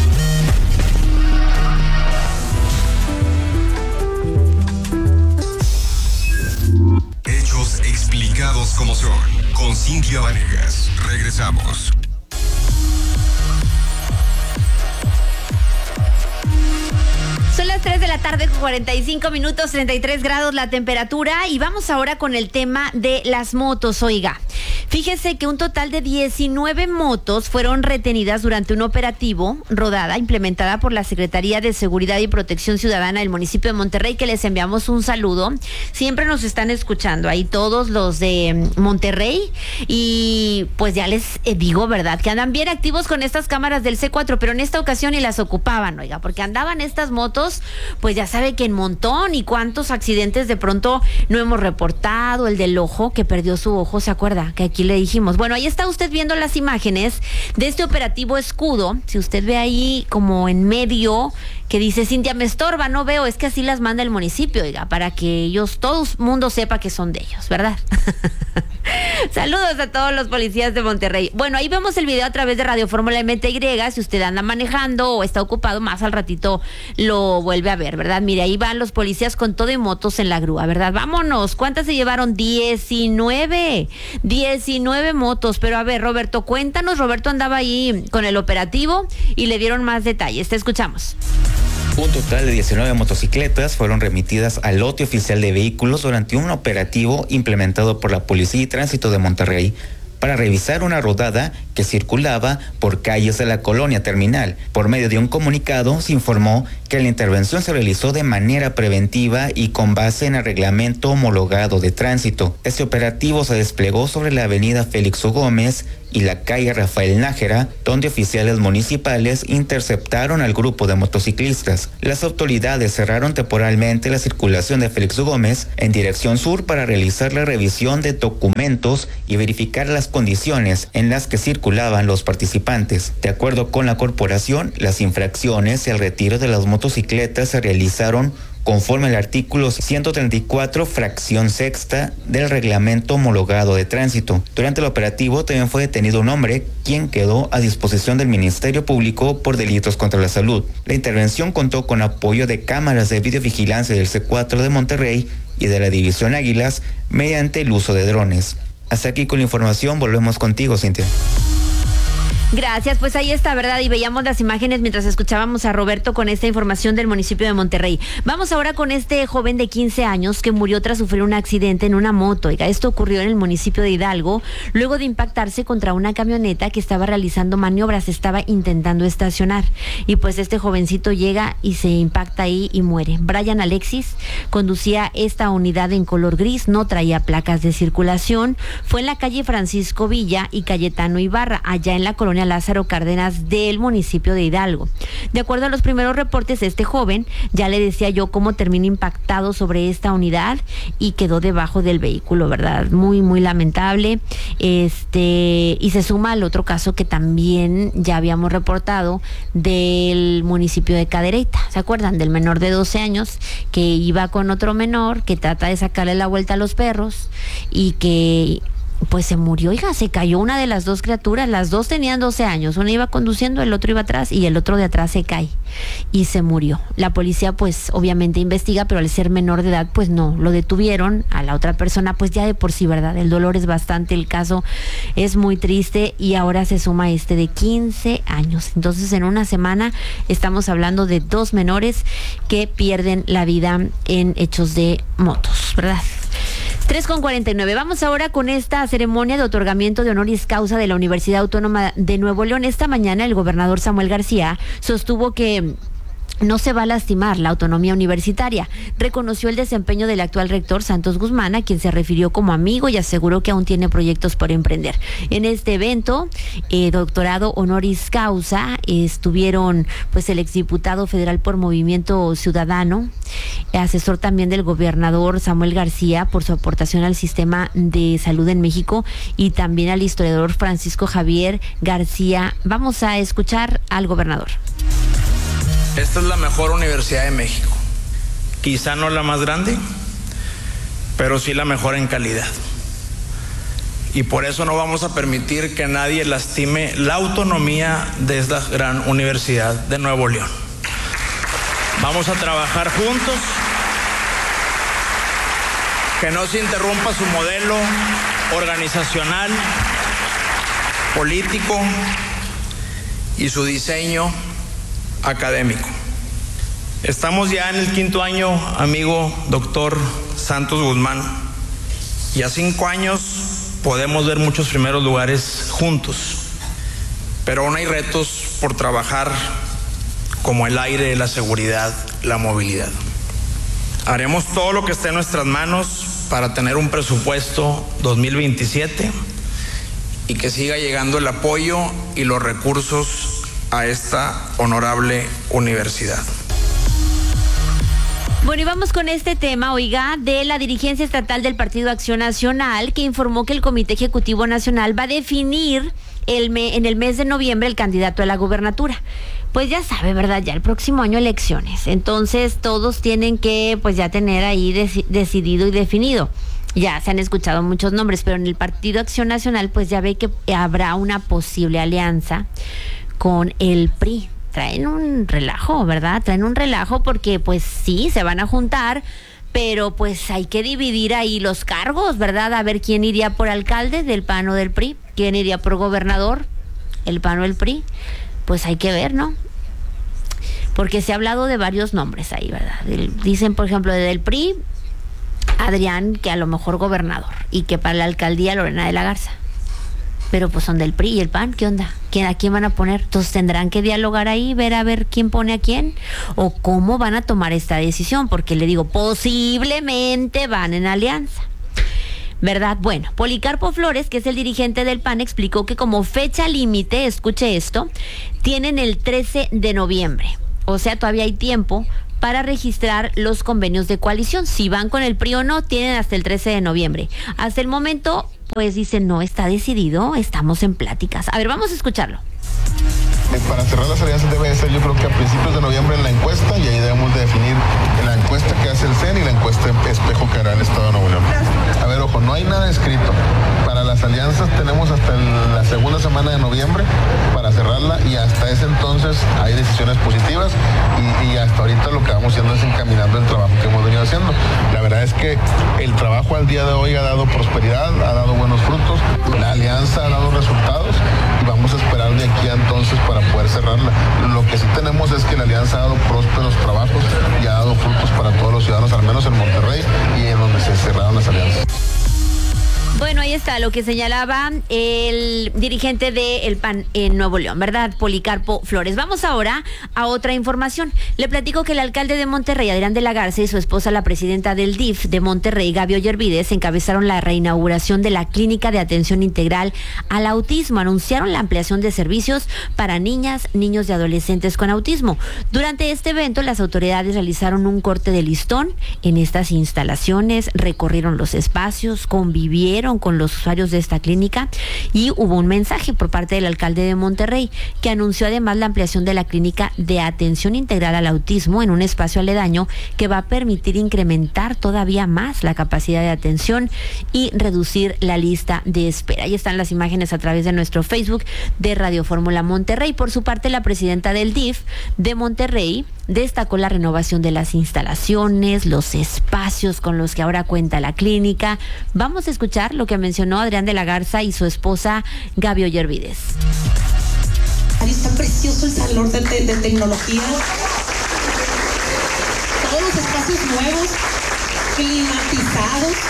S9: Hechos explicados como son. Con Cintia Vanegas. Regresamos.
S2: Son las 3 de la tarde con 45 minutos, 33 grados la temperatura, y vamos ahora con el tema de las motos. Oiga, fíjese que un total de 19 motos fueron retenidas durante un operativo rodada implementada por la Secretaría de Seguridad y Protección Ciudadana del municipio de Monterrey, que les enviamos un saludo. Siempre nos están escuchando ahí todos los de Monterrey, y pues ya les digo, ¿verdad?, que andan bien activos con estas cámaras del C4, pero en esta ocasión ni las ocupaban, oiga, porque andaban estas motos, pues ya sabe que en montón, y cuántos accidentes de pronto no hemos reportado. El del ojo, que perdió su ojo, ¿se acuerda? Que aquí le dijimos. Bueno, ahí está usted viendo las imágenes de este operativo Escudo. Si usted ve ahí como en medio que dice Cintia me estorba, no veo, es que así las manda el municipio, oiga, para que ellos, todo el mundo sepa que son de ellos, ¿verdad? Saludos a todos los policías de Monterrey. Bueno, ahí vemos el video a través de Radio Fórmula MTY. Si usted anda manejando o está ocupado, más al ratito lo vuelve a ver, ¿verdad? Mire, ahí van los policías con todo y motos en la grúa, ¿verdad? Vámonos. ¿Cuántas se llevaron? 19 motos. Pero a ver, Roberto, cuéntanos. Roberto andaba ahí con el operativo y le dieron más detalles. Te escuchamos.
S3: Un total de 19 motocicletas fueron remitidas al lote oficial de vehículos durante un operativo implementado por la Policía y Tránsito de Monterrey para revisar una rodada que circulaba por calles de la colonia Terminal. Por medio de un comunicado se informó que la intervención se realizó de manera preventiva y con base en el reglamento homologado de tránsito. Este operativo se desplegó sobre la avenida Félix U. Gómez y la calle Rafael Nájera, donde oficiales municipales interceptaron al grupo de motociclistas. Las autoridades cerraron temporalmente la circulación de Félix U. Gómez en dirección sur para realizar la revisión de documentos y verificar las condiciones en las que circulaban los participantes. De acuerdo con la corporación, las infracciones y el retiro de las motocicletas se realizaron conforme al artículo 134, fracción sexta del reglamento homologado de tránsito. Durante el operativo también fue detenido un hombre, quien quedó a disposición del Ministerio Público por delitos contra la salud. La intervención contó con apoyo de cámaras de videovigilancia del C4 de Monterrey y de la División Águilas mediante el uso de drones. Hasta aquí con la información, volvemos contigo, Cintia.
S2: Gracias, pues ahí está, ¿verdad? Y veíamos las imágenes mientras escuchábamos a Roberto con esta información del municipio de Monterrey. Vamos ahora con este joven de 15 años que murió tras sufrir un accidente en una moto. Oiga, esto ocurrió en el municipio de Hidalgo, luego de impactarse contra una camioneta que estaba realizando maniobras, estaba intentando estacionar. Y pues este jovencito llega y se impacta ahí y muere. Brian Alexis conducía esta unidad en color gris, no traía placas de circulación. Fue en la calle Francisco Villa y Cayetano Ibarra, allá en la colonia Lázaro Cárdenas del municipio de Hidalgo. De acuerdo a los primeros reportes, este joven, ya le decía yo cómo termina impactado sobre esta unidad y quedó debajo del vehículo, ¿verdad? Muy, muy lamentable. Y se suma al otro caso que también ya habíamos reportado del municipio de Cadereyta. ¿Se acuerdan? Del menor de 12 años que iba con otro menor que trata de sacarle la vuelta a los perros y que pues se murió. Oiga, se cayó una de las dos criaturas, las dos tenían 12 años, una iba conduciendo, el otro iba atrás y el otro de atrás se cae y se murió. La policía pues obviamente investiga, pero al ser menor de edad pues no, lo detuvieron. A la otra persona pues ya de por sí, ¿verdad? El dolor es bastante, el caso es muy triste y ahora se suma este de 15 años. Entonces en una semana estamos hablando de dos menores que pierden la vida en hechos de motos, ¿verdad? 3:49. Vamos ahora con esta ceremonia de otorgamiento de honoris causa de la Universidad Autónoma de Nuevo León. Esta mañana el gobernador Samuel García sostuvo que no se va a lastimar la autonomía universitaria. Reconoció el desempeño del actual rector Santos Guzmán, a quien se refirió como amigo y aseguró que aún tiene proyectos por emprender. En este evento, doctorado honoris causa, estuvieron pues el exdiputado federal por Movimiento Ciudadano, asesor también del gobernador Samuel García por su aportación al sistema de salud en México, y también al historiador Francisco Javier García. Vamos a escuchar al gobernador.
S10: Esta es la mejor universidad de México. Quizá no la más grande, pero sí la mejor en calidad. Y por eso no vamos a permitir que nadie lastime la autonomía de esta gran universidad de Nuevo León. Vamos a trabajar juntos, que no se interrumpa su modelo organizacional, político y su diseño académico. Estamos ya en el 5º año, amigo doctor Santos Guzmán, y a 5 años podemos ver muchos primeros lugares juntos, pero aún hay retos por trabajar, como el aire, la seguridad, la movilidad. Haremos todo lo que esté en nuestras manos para tener un presupuesto 2027 y que siga llegando el apoyo y los recursos a esta honorable universidad.
S2: Bueno, y vamos con este tema, oiga, de la dirigencia estatal del Partido Acción Nacional, que informó que el Comité Ejecutivo Nacional va a definir en el mes de noviembre el candidato a la gubernatura. Pues ya sabe, ¿verdad? Ya el próximo año elecciones. Entonces todos tienen que pues ya tener ahí decidido y definido. Ya se han escuchado muchos nombres, pero en el Partido Acción Nacional pues ya ve que habrá una posible alianza con el PRI. Traen un relajo, ¿verdad? Traen un relajo porque pues sí, se van a juntar, pero pues hay que dividir ahí los cargos, ¿verdad? A ver quién iría por alcalde del PAN o del PRI, quién iría por gobernador, el PAN o el PRI. Pues hay que ver, ¿no? porque se ha hablado de varios nombres ahí, ¿verdad? Dicen, por ejemplo, del PRI, Adrián, que a lo mejor gobernador, y que para la alcaldía Lorena de la Garza. Pero pues son del PRI y el PAN, ¿qué onda? ¿A quién van a poner? Entonces tendrán que dialogar ahí, ver a ver quién pone a quién, o cómo van a tomar esta decisión, porque le digo, posiblemente van en alianza, ¿verdad? Bueno, Policarpo Flores, que es el dirigente del PAN, explicó que como fecha límite, escuche esto, tienen el 13 de noviembre. O sea, todavía hay tiempo para registrar los convenios de coalición. Si van con el PRI o no, tienen hasta el 13 de noviembre. Hasta el momento, pues dicen, no está decidido, estamos en pláticas. A ver, vamos a escucharlo.
S11: Para cerrar las alianzas debe ser, yo creo que a principios de noviembre en la encuesta, y ahí debemos de definir la encuesta que hace el CEN y la encuesta espejo que hará el Estado de Nuevo León. A ver, ojo, no hay nada escrito. Para las alianzas tenemos hasta la segunda semana de noviembre para cerrarla, y hasta ese entonces hay decisiones positivas, y hasta ahorita lo que vamos haciendo es encaminando el trabajo que hemos venido haciendo. La verdad es que el trabajo al día de hoy ha dado prosperidad, ha dado buenos frutos, la alianza ha dado resultados, y vamos a esperar de aquí a entonces para poder cerrarla. Lo que sí tenemos es que la alianza ha dado prósperos trabajos y ha dado frutos para todos los ciudadanos, al menos en Monterrey y en donde se cerraron las alianzas.
S2: Bueno, ahí está lo que señalaba el dirigente del PAN en Nuevo León, ¿verdad? Policarpo Flores. Vamos ahora a otra información. Le platico que el alcalde de Monterrey, Adrián de la Garza, y su esposa, la presidenta del DIF de Monterrey, Gaby Ollervides, encabezaron la reinauguración de la Clínica de Atención Integral al Autismo. Anunciaron la ampliación de servicios para niñas, niños y adolescentes con autismo. Durante este evento, las autoridades realizaron un corte de listón en estas instalaciones, recorrieron los espacios, convivieron con los usuarios de esta clínica, y hubo un mensaje por parte del alcalde de Monterrey, que anunció además la ampliación de la Clínica de Atención Integral al Autismo en un espacio aledaño que va a permitir incrementar todavía más la capacidad de atención y reducir la lista de espera. Ahí están las imágenes a través de nuestro Facebook de Radio Fórmula Monterrey. Por su parte, la presidenta del DIF de Monterrey destacó la renovación de las instalaciones, los espacios con los que ahora cuenta la clínica. Vamos a escuchar lo que mencionó Adrián de la Garza y su esposa Gaby Ollervides.
S13: Ahí está precioso el salón de tecnología. Todos los espacios nuevos, climatizados.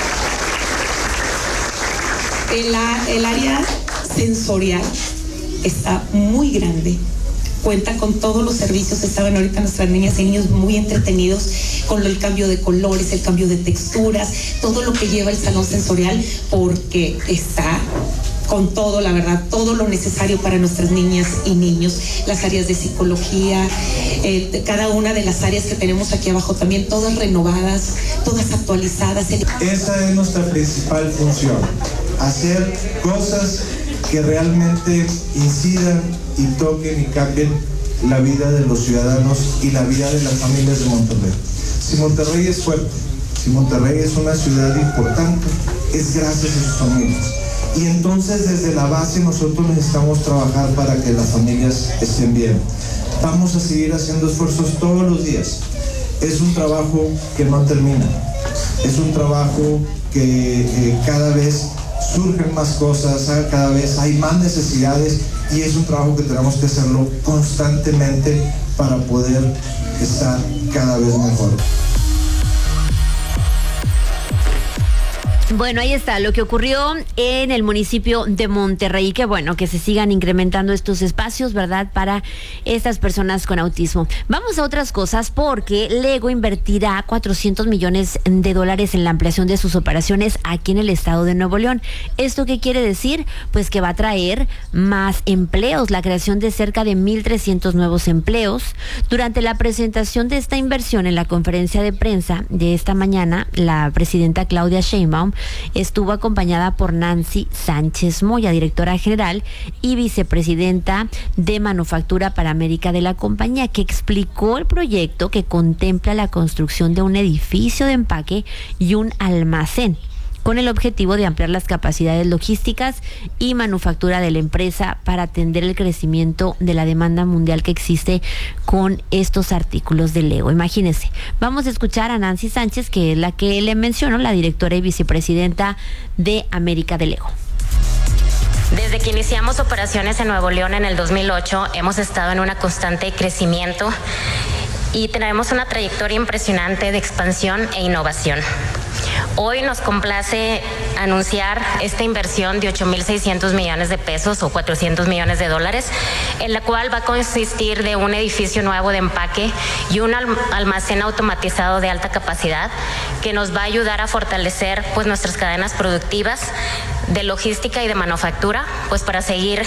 S13: El área sensorial está muy grande. Cuenta con todos los servicios. Estaban ahorita nuestras niñas y niños muy entretenidos con el cambio de colores, el cambio de texturas, todo lo que lleva el salón sensorial, porque está con todo, la verdad, todo lo necesario para nuestras niñas y niños, las áreas de psicología, cada una de las áreas que tenemos aquí abajo también, todas renovadas, todas actualizadas.
S14: Esa es nuestra principal función, hacer cosas que realmente incidan y toquen y cambien la vida de los ciudadanos y la vida de las familias de Monterrey. Si Monterrey es fuerte, si Monterrey es una ciudad importante, es gracias a sus familias. Y entonces desde la base nosotros necesitamos trabajar para que las familias estén bien. Vamos a seguir haciendo esfuerzos todos los días. Es un trabajo que no termina. Es un trabajo que cada vez surgen más cosas, cada vez hay más necesidades, y es un trabajo que tenemos que hacerlo constantemente para poder estar cada vez mejor.
S2: Bueno, ahí está lo que ocurrió en el municipio de Monterrey. Qué bueno que se sigan incrementando estos espacios, ¿verdad?, para estas personas con autismo. Vamos a otras cosas, porque Lego invertirá $400 millones en la ampliación de sus operaciones aquí en el estado de Nuevo León. ¿Esto qué quiere decir? Pues que va a traer más empleos, la creación de cerca de 1,300 nuevos empleos. Durante la presentación de esta inversión en la conferencia de prensa de esta mañana, la presidenta Claudia Sheinbaum estuvo acompañada por Nancy Sánchez Moya, directora general y vicepresidenta de Manufactura para América de la compañía, que explicó el proyecto que contempla la construcción de un edificio de empaque y un almacén, con el objetivo de ampliar las capacidades logísticas y manufactura de la empresa para atender el crecimiento de la demanda mundial que existe con estos artículos de Lego. Imagínense, vamos a escuchar a Nancy Sánchez, que es la que le mencionó, la directora y vicepresidenta de América de Lego.
S15: Desde que iniciamos operaciones en Nuevo León en el 2008, hemos estado en una constante crecimiento y tenemos una trayectoria impresionante de expansión e innovación. Hoy nos complace anunciar esta inversión de 8.600 millones de pesos o 400 millones de dólares, en la cual va a consistir de un edificio nuevo de empaque y un almacén automatizado de alta capacidad que nos va a ayudar a fortalecer pues nuestras cadenas productivas de logística y de manufactura, pues para seguir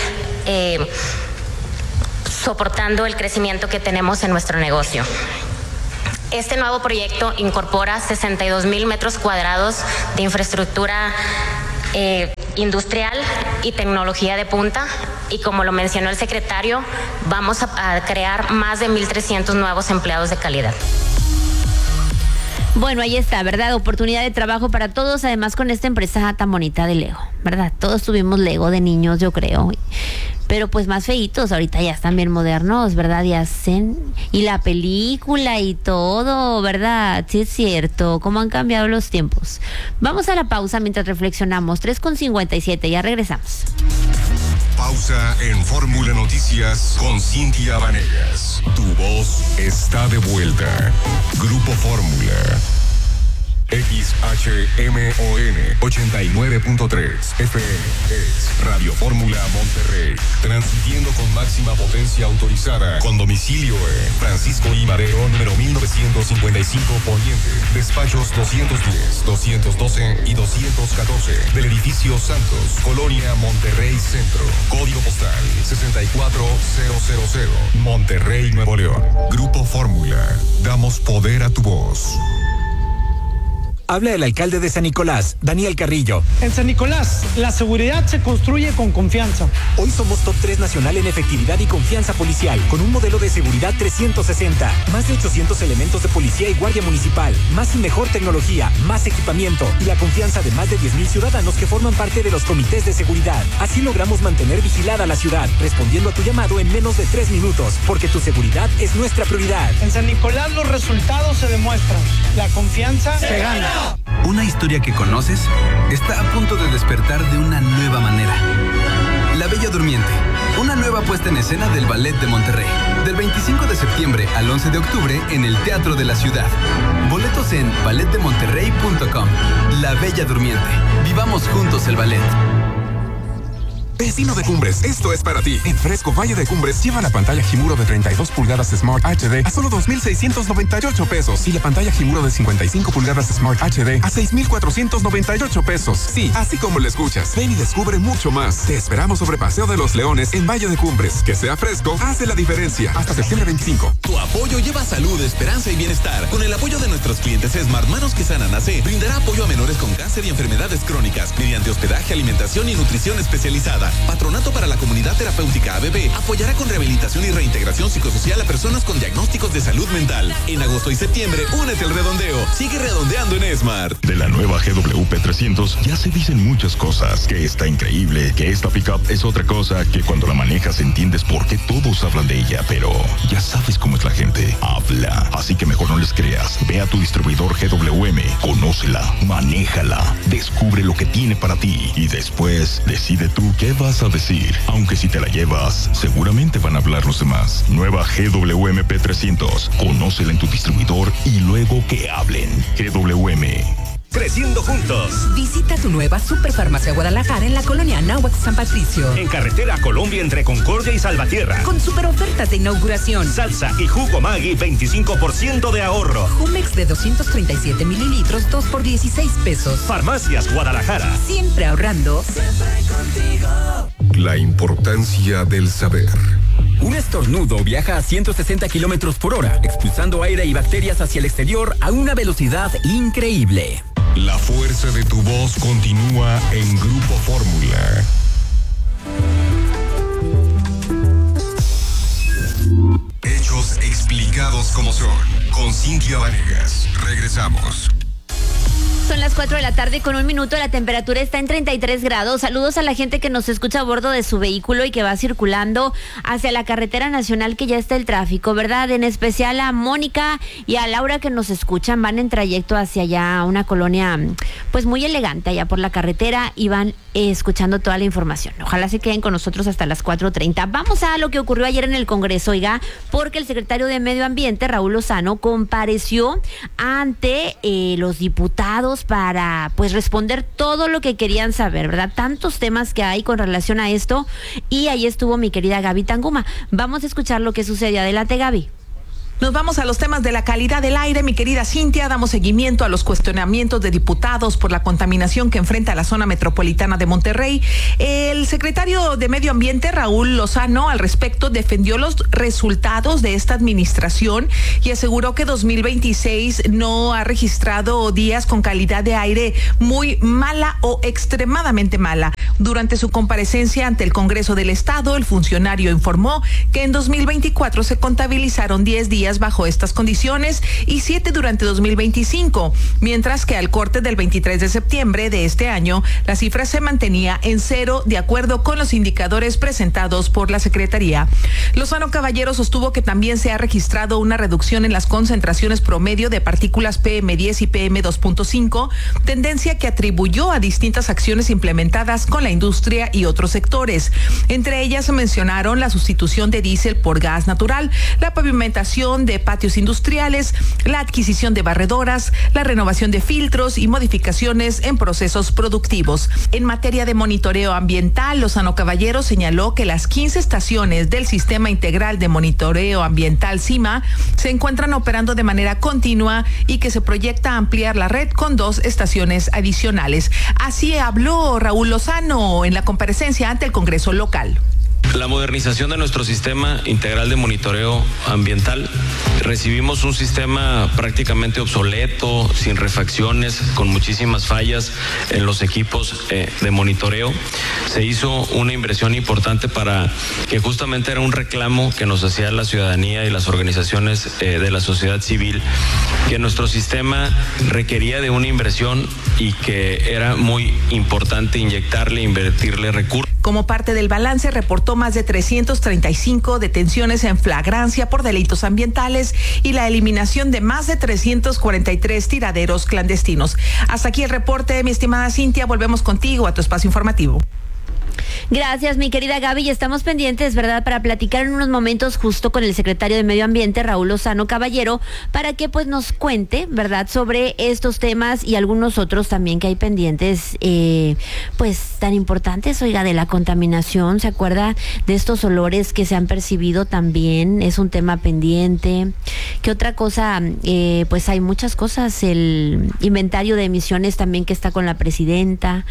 S15: soportando el crecimiento que tenemos en nuestro negocio. Este nuevo proyecto incorpora 62,000 metros cuadrados de infraestructura industrial y tecnología de punta, y como lo mencionó el secretario, vamos a crear más de 1,300 nuevos empleados de calidad.
S2: Bueno, ahí está, ¿verdad? Oportunidad de trabajo para todos, además con esta empresa tan bonita de Lego, ¿verdad? Todos tuvimos Lego de niños, yo creo. Pero pues más feitos, ahorita ya están bien modernos, ¿verdad? Y hacen, y la película y todo, ¿verdad? Sí es cierto, cómo han cambiado los tiempos. Vamos a la pausa mientras reflexionamos, 3:57, ya regresamos.
S9: Pausa en Fórmula Noticias con Cintia Vanegas. Tu voz está de vuelta. Grupo Fórmula. XHMON 89.3 FM es Radio Fórmula Monterrey, transmitiendo con máxima potencia autorizada, con domicilio en Francisco I. Madero, número 1955 Poniente, despachos 210, 212 y 214 del edificio Santos, Colonia Monterrey Centro, código postal 64000, Monterrey, Nuevo León. Grupo Fórmula, damos poder a tu voz.
S16: Habla el alcalde de San Nicolás, Daniel Carrillo.
S17: En San Nicolás, la seguridad se construye con confianza.
S16: Hoy somos top 3 nacional en efectividad y confianza policial, con un modelo de seguridad 360, más de 800 elementos de policía y guardia municipal, más y mejor tecnología, más equipamiento y la confianza de más de 10,000 ciudadanos que forman parte de los comités de seguridad. Así logramos mantener vigilada la ciudad, respondiendo a tu llamado en menos de 3 minutos, porque tu seguridad es nuestra prioridad.
S17: En San Nicolás los resultados se demuestran. La confianza se gana.
S19: Una historia que conoces está a punto de despertar de una nueva manera. La Bella Durmiente, una nueva puesta en escena del Ballet de Monterrey. Del 25 de septiembre al 11 de octubre en el Teatro de la Ciudad. Boletos en balletdemonterrey.com. La Bella Durmiente. Vivamos juntos el ballet.
S21: Vecino de Cumbres, esto es para ti. En Fresco Valle de Cumbres lleva la pantalla Himuro de 32 pulgadas Smart HD a solo 2,698 pesos y la pantalla Himuro de 55 pulgadas Smart HD a 6,498 pesos. Sí, así como lo escuchas. Ven y descubre mucho más. Te esperamos sobre Paseo de los Leones en Valle de Cumbres. Que sea fresco, hace la diferencia. Hasta septiembre 25.
S22: Tu apoyo lleva salud, esperanza y bienestar. Con el apoyo de nuestros clientes Smart Manos que Sanan AC, brindará apoyo a menores con cáncer y enfermedades crónicas mediante hospedaje, alimentación y nutrición especializada. Patronato para la Comunidad Terapéutica ABB apoyará con rehabilitación y reintegración psicosocial a personas con diagnósticos de salud mental. En agosto y septiembre, únete al redondeo. Sigue redondeando en Smart.
S27: De la nueva GWP 300 ya se dicen muchas cosas. Que está increíble, que esta pickup es otra cosa, que cuando la manejas entiendes por qué todos hablan de ella, pero ya sabes cómo es la gente. Habla. Así que mejor no les creas. Ve a tu distribuidor GWM, conócela, manéjala, descubre lo que tiene para ti y después decide tú qué vas a decir. Aunque si te la llevas, seguramente van a hablar los demás. Nueva GWM P300. Conócela en tu distribuidor y luego que hablen. GWM.
S28: Creciendo juntos.
S24: Visita tu nueva Superfarmacia Guadalajara en la colonia Anáhuac San Patricio.
S28: En carretera Colombia entre Concordia y Salvatierra.
S24: Con super ofertas de inauguración.
S28: Salsa y jugo Maggi, 25% de ahorro.
S24: Jumex de 237 mililitros, 2 por 16 pesos.
S28: Farmacias Guadalajara.
S24: Siempre ahorrando. Siempre contigo.
S9: La importancia del saber.
S16: Un estornudo viaja a 160 kilómetros por hora, expulsando aire y bacterias hacia el exterior a una velocidad increíble.
S9: La fuerza de tu voz continúa en Grupo Fórmula. Hechos explicados como son. Con Cintia Vanegas. Regresamos.
S2: Son las 4 de la tarde con 1 minuto, la temperatura está en 33 grados. Saludos a la gente que nos escucha a bordo de su vehículo y que va circulando hacia la carretera nacional, que ya está el tráfico, ¿verdad? En especial a Mónica y a Laura, que nos escuchan, van en trayecto hacia allá, una colonia pues muy elegante allá por la carretera, y van escuchando toda la información. Ojalá se queden con nosotros hasta las 4:30. Vamos a lo que ocurrió ayer en el Congreso, oiga, porque el secretario de Medio Ambiente, Raúl Lozano, compareció ante los diputados para pues responder todo lo que querían saber, ¿verdad? Tantos temas que hay con relación a esto, y ahí estuvo mi querida Gaby Tanguma. Vamos a escuchar lo que sucedió. Adelante, Gaby.
S1: Nos vamos a los temas de la calidad del aire, mi querida Cintia. Damos seguimiento a los cuestionamientos de diputados por la contaminación que enfrenta la zona metropolitana de Monterrey. El secretario de Medio Ambiente, Raúl Lozano, al respecto defendió los resultados de esta administración y aseguró que 2026 no ha registrado días con calidad de aire muy mala o extremadamente mala. Durante su comparecencia ante el Congreso del Estado, el funcionario informó que en 2024 se contabilizaron 10 días bajo estas condiciones y 7 durante 2025, mientras que al corte del 23 de septiembre de este año, la cifra se mantenía en 0 de acuerdo con los indicadores presentados por la Secretaría. Lozano Caballero sostuvo que también se ha registrado una reducción en las concentraciones promedio de partículas PM10 y PM2.5, tendencia que atribuyó a distintas acciones implementadas con la industria y otros sectores. Entre ellas se mencionaron la sustitución de diésel por gas natural, la pavimentación de patios industriales, la adquisición de barredoras, la renovación de filtros y modificaciones en procesos productivos. En materia de monitoreo ambiental, Lozano Caballero señaló que las 15 estaciones del Sistema Integral de Monitoreo Ambiental CIMA se encuentran operando de manera continua y que se proyecta ampliar la red con 2 estaciones adicionales. Así habló Raúl Lozano en la comparecencia ante el Congreso local.
S4: La modernización de nuestro sistema integral de monitoreo ambiental. Recibimos un sistema prácticamente obsoleto, sin refacciones, con muchísimas fallas en los equipos de monitoreo. Se hizo una inversión importante para que justamente era un reclamo que nos hacía la ciudadanía y las organizaciones de la sociedad civil, que nuestro sistema requería de una inversión y que era muy importante invertirle recursos.
S1: Como parte del balance, reportó más de 335 detenciones en flagrancia por delitos ambientales y la eliminación de más de 343 tiraderos clandestinos. Hasta aquí el reporte, mi estimada Cintia. Volvemos contigo a tu espacio informativo.
S2: Gracias, mi querida Gaby, y estamos pendientes, ¿verdad?, para platicar en unos momentos justo con el secretario de Medio Ambiente, Raúl Lozano Caballero, para que pues nos cuente, ¿verdad?, sobre estos temas y algunos otros también que hay pendientes, pues tan importantes, oiga, de la contaminación. ¿Se acuerda de estos olores que se han percibido también? Es un tema pendiente. ¿Qué otra cosa? Pues hay muchas cosas, el inventario de emisiones también que está con la presidenta,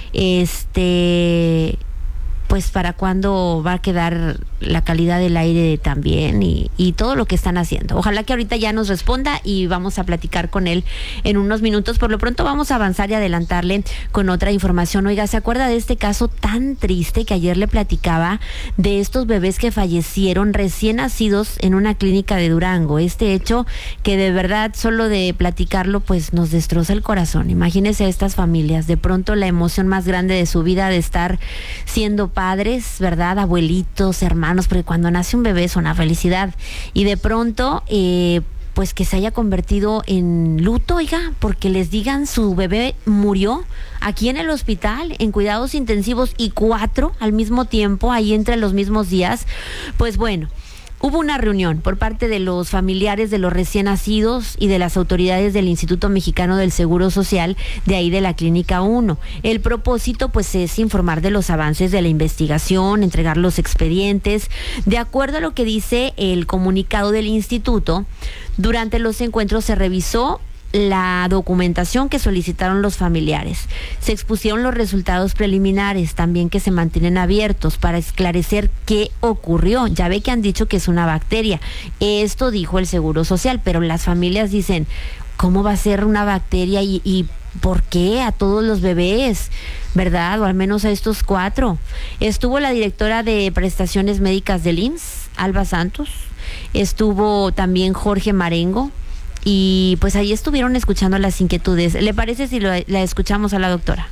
S2: pues para cuándo va a quedar la calidad del aire también y todo lo que están haciendo. Ojalá que ahorita ya nos responda y vamos a platicar con él en unos minutos. Por lo pronto vamos a avanzar y adelantarle con otra información. Oiga, ¿se acuerda de este caso tan triste que ayer le platicaba de estos bebés que fallecieron recién nacidos en una clínica de Durango? Este hecho que de verdad solo de platicarlo pues nos destroza el corazón. Imagínense a estas familias, de pronto la emoción más grande de su vida de estar siendo padres, ¿verdad? Abuelitos, hermanos, porque cuando nace un bebé es una felicidad. Y de pronto, pues que se haya convertido en luto, oiga, porque les digan su bebé murió aquí en el hospital, en cuidados intensivos, y 4 al mismo tiempo, ahí entre los mismos días. Pues bueno, hubo una reunión por parte de los familiares de los recién nacidos y de las autoridades del Instituto Mexicano del Seguro Social, de ahí de la Clínica 1. El propósito pues es informar de los avances de la investigación, entregar los expedientes. De acuerdo a lo que dice el comunicado del instituto, durante los encuentros se revisó la documentación que solicitaron los familiares. Se expusieron los resultados preliminares también, que se mantienen abiertos para esclarecer qué ocurrió. Ya ve que han dicho que es una bacteria. Esto dijo el Seguro Social, pero las familias dicen, ¿cómo va a ser una bacteria y por qué a todos los bebés, verdad? O al menos a estos 4. Estuvo la directora de prestaciones médicas del IMSS, Alba Santos. Estuvo también Jorge Marengo, y pues ahí estuvieron escuchando las inquietudes. ¿Le parece si la escuchamos a la doctora?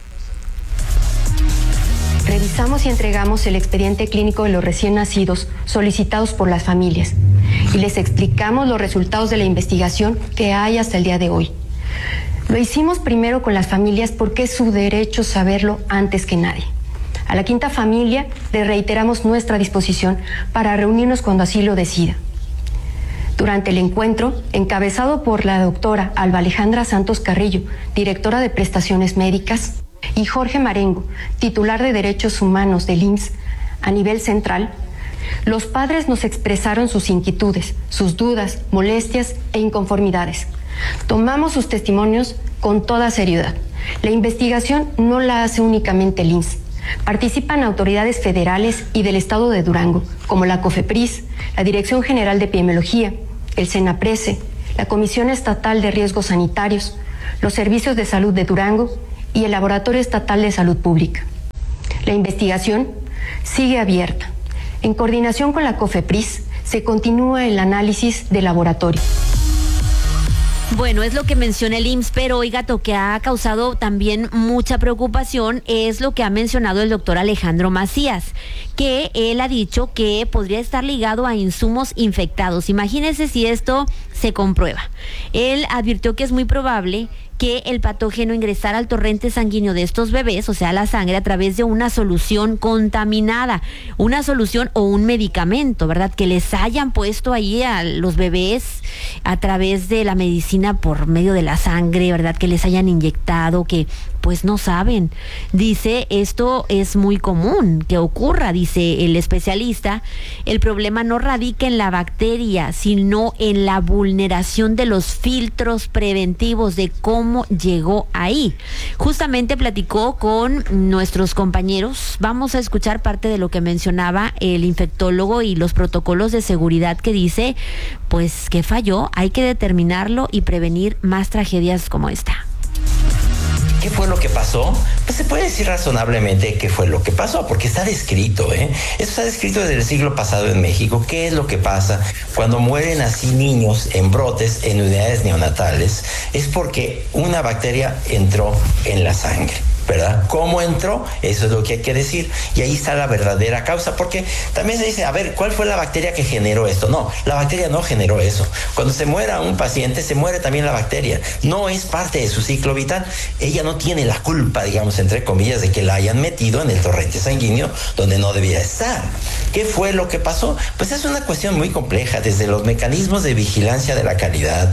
S5: Revisamos y entregamos el expediente clínico de los recién nacidos solicitados por las familias y les explicamos los resultados de la investigación que hay hasta el día de hoy. Lo hicimos primero con las familias porque es su derecho saberlo antes que nadie. A la quinta familia le reiteramos nuestra disposición para reunirnos cuando así lo decida. Durante el encuentro, encabezado por la doctora Alba Alejandra Santos Carrillo, directora de Prestaciones Médicas, y Jorge Marengo, titular de Derechos Humanos del IMSS a nivel central, los padres nos expresaron sus inquietudes, sus dudas, molestias e inconformidades. Tomamos sus testimonios con toda seriedad. La investigación no la hace únicamente el IMSS. Participan autoridades federales y del estado de Durango, como la COFEPRIS, la Dirección General de Epidemiología, el SENAPRESE, la Comisión Estatal de Riesgos Sanitarios, los Servicios de Salud de Durango y el Laboratorio Estatal de Salud Pública. La investigación sigue abierta. En coordinación con la COFEPRIS, se continúa el análisis de laboratorio.
S2: Bueno, es lo que menciona el IMSS, pero oiga, lo que ha causado también mucha preocupación es lo que ha mencionado el doctor Alejandro Macías, que él ha dicho que podría estar ligado a insumos infectados. Imagínense si esto se comprueba. Él advirtió que es muy probable que el patógeno ingresara al torrente sanguíneo de estos bebés, o sea, la sangre, a través de una solución contaminada, una solución o un medicamento, ¿verdad? Que les hayan puesto ahí a los bebés a través de la medicina por medio de la sangre, ¿verdad? Que les hayan inyectado, que pues no saben. Dice, esto es muy común que ocurra, dice el especialista. El problema no radica en la bacteria, sino en la vulneración de los filtros preventivos de cómo llegó ahí. Justamente platicó con nuestros compañeros. Vamos a escuchar parte de lo que mencionaba el infectólogo y los protocolos de seguridad que dice, pues que falló, hay que determinarlo y prevenir más tragedias como esta.
S6: ¿Qué fue lo que pasó? Pues se puede decir razonablemente qué fue lo que pasó, porque está descrito, ¿eh? Eso está descrito desde el siglo pasado en México. ¿Qué es lo que pasa cuando mueren así niños en brotes en unidades neonatales? Es porque una bacteria entró en la sangre, ¿verdad? ¿Cómo entró? Eso es lo que hay que decir. Y ahí está la verdadera causa, porque también se dice, a ver, ¿cuál fue la bacteria que generó esto? No, la bacteria no generó eso. Cuando se muera un paciente, se muere también la bacteria. No es parte de su ciclo vital. Ella no tiene la culpa, digamos, entre comillas, de que la hayan metido en el torrente sanguíneo donde no debía estar. ¿Qué fue lo que pasó? Pues es una cuestión muy compleja, desde los mecanismos de vigilancia de la calidad,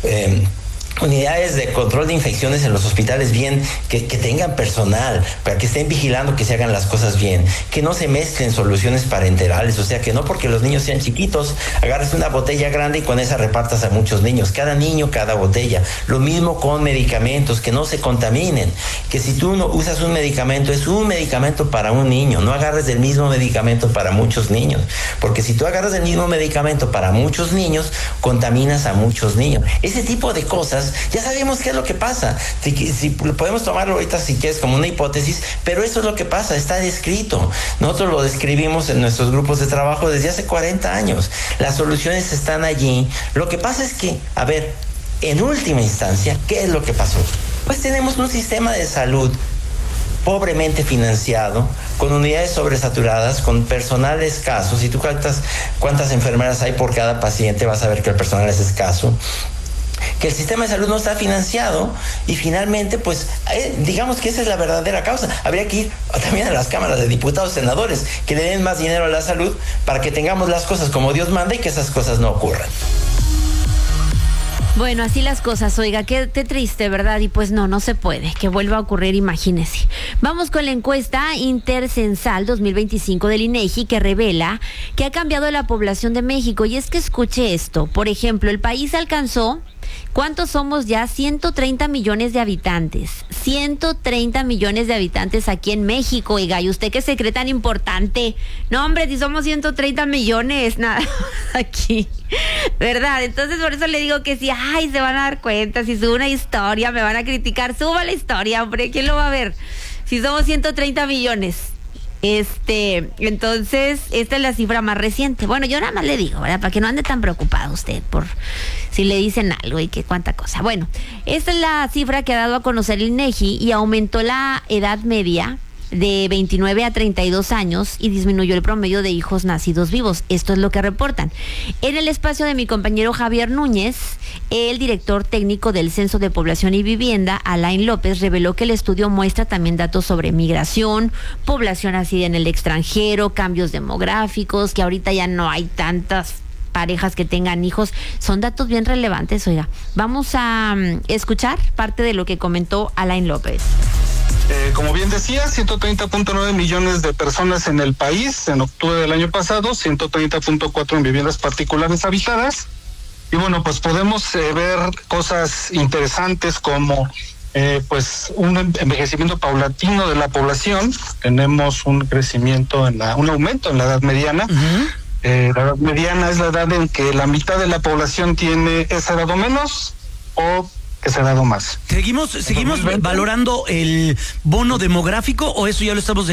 S6: unidades de control de infecciones en los hospitales bien, que tengan personal, para que estén vigilando que se hagan las cosas bien, que no se mezclen soluciones parenterales, o sea, que no porque los niños sean chiquitos, agarres una botella grande y con esa repartas a muchos niños, cada niño, cada botella. Lo mismo con medicamentos, que no se contaminen, que si tú no usas un medicamento, es un medicamento para un niño, no agarres del mismo medicamento para muchos niños, porque si tú agarras del mismo medicamento para muchos niños, contaminas a muchos niños. Ese tipo de cosas ya sabemos qué es lo que pasa. Si podemos tomarlo ahorita si quieres como una hipótesis, pero eso es lo que pasa, está descrito. Nosotros lo describimos en nuestros grupos de trabajo desde hace 40 años. Las soluciones están allí. Lo que pasa es que, a ver, en última instancia, ¿qué es lo que pasó? Pues tenemos un sistema de salud pobremente financiado, con unidades sobresaturadas, con personal escaso. Si tú cuentas cuántas enfermeras hay por cada paciente, vas a ver que el personal es escaso, que el sistema de salud no está financiado y finalmente, pues, digamos que esa es la verdadera causa. Habría que ir también a las cámaras de diputados, senadores, que le den más dinero a la salud para que tengamos las cosas como Dios manda y que esas cosas no ocurran.
S2: Bueno, así las cosas, oiga, qué triste, ¿verdad? Y pues no se puede, que vuelva a ocurrir, imagínese. Vamos con la encuesta intercensal 2025 del INEGI, que revela que ha cambiado la población de México. Y es que escuche esto, por ejemplo, el país alcanzó, ¿cuántos somos ya? 130 millones de habitantes. 130 millones de habitantes aquí en México, oiga, ¿y usted qué se cree tan importante? No, hombre, si somos 130 millones, nada, aquí, ¿verdad? Entonces, por eso le digo que si, se van a dar cuenta, si subo una historia, me van a criticar, suba la historia, hombre, ¿quién lo va a ver? Si somos 130 millones. Entonces, esta es la cifra más reciente. Bueno, yo nada más le digo, ¿verdad? Para que no ande tan preocupado usted por si le dicen algo y que cuánta cosa. Bueno, esta es la cifra que ha dado a conocer el INEGI y aumentó la edad media de 29 a 32 años y disminuyó el promedio de hijos nacidos vivos. Esto es lo que reportan. En el espacio de mi compañero Javier Núñez, el director técnico del Censo de Población y Vivienda, Alain López, reveló que el estudio muestra también datos sobre migración, población nacida en el extranjero, cambios demográficos, que ahorita ya no hay tantas parejas que tengan hijos. Son datos bien relevantes, oiga. Vamos a escuchar parte de lo que comentó Alain López.
S7: Como bien decía, 130.9 millones de personas en el país en octubre del año pasado, 130.4 en viviendas particulares habitadas. Y bueno, pues podemos ver cosas interesantes como pues un envejecimiento paulatino de la población. Tenemos un crecimiento un aumento en la edad mediana. La edad mediana es la edad en que la mitad de la población tiene esa edad o menos, o esa edad o más.
S8: ¿Seguimos valorando el bono demográfico o eso ya lo estamos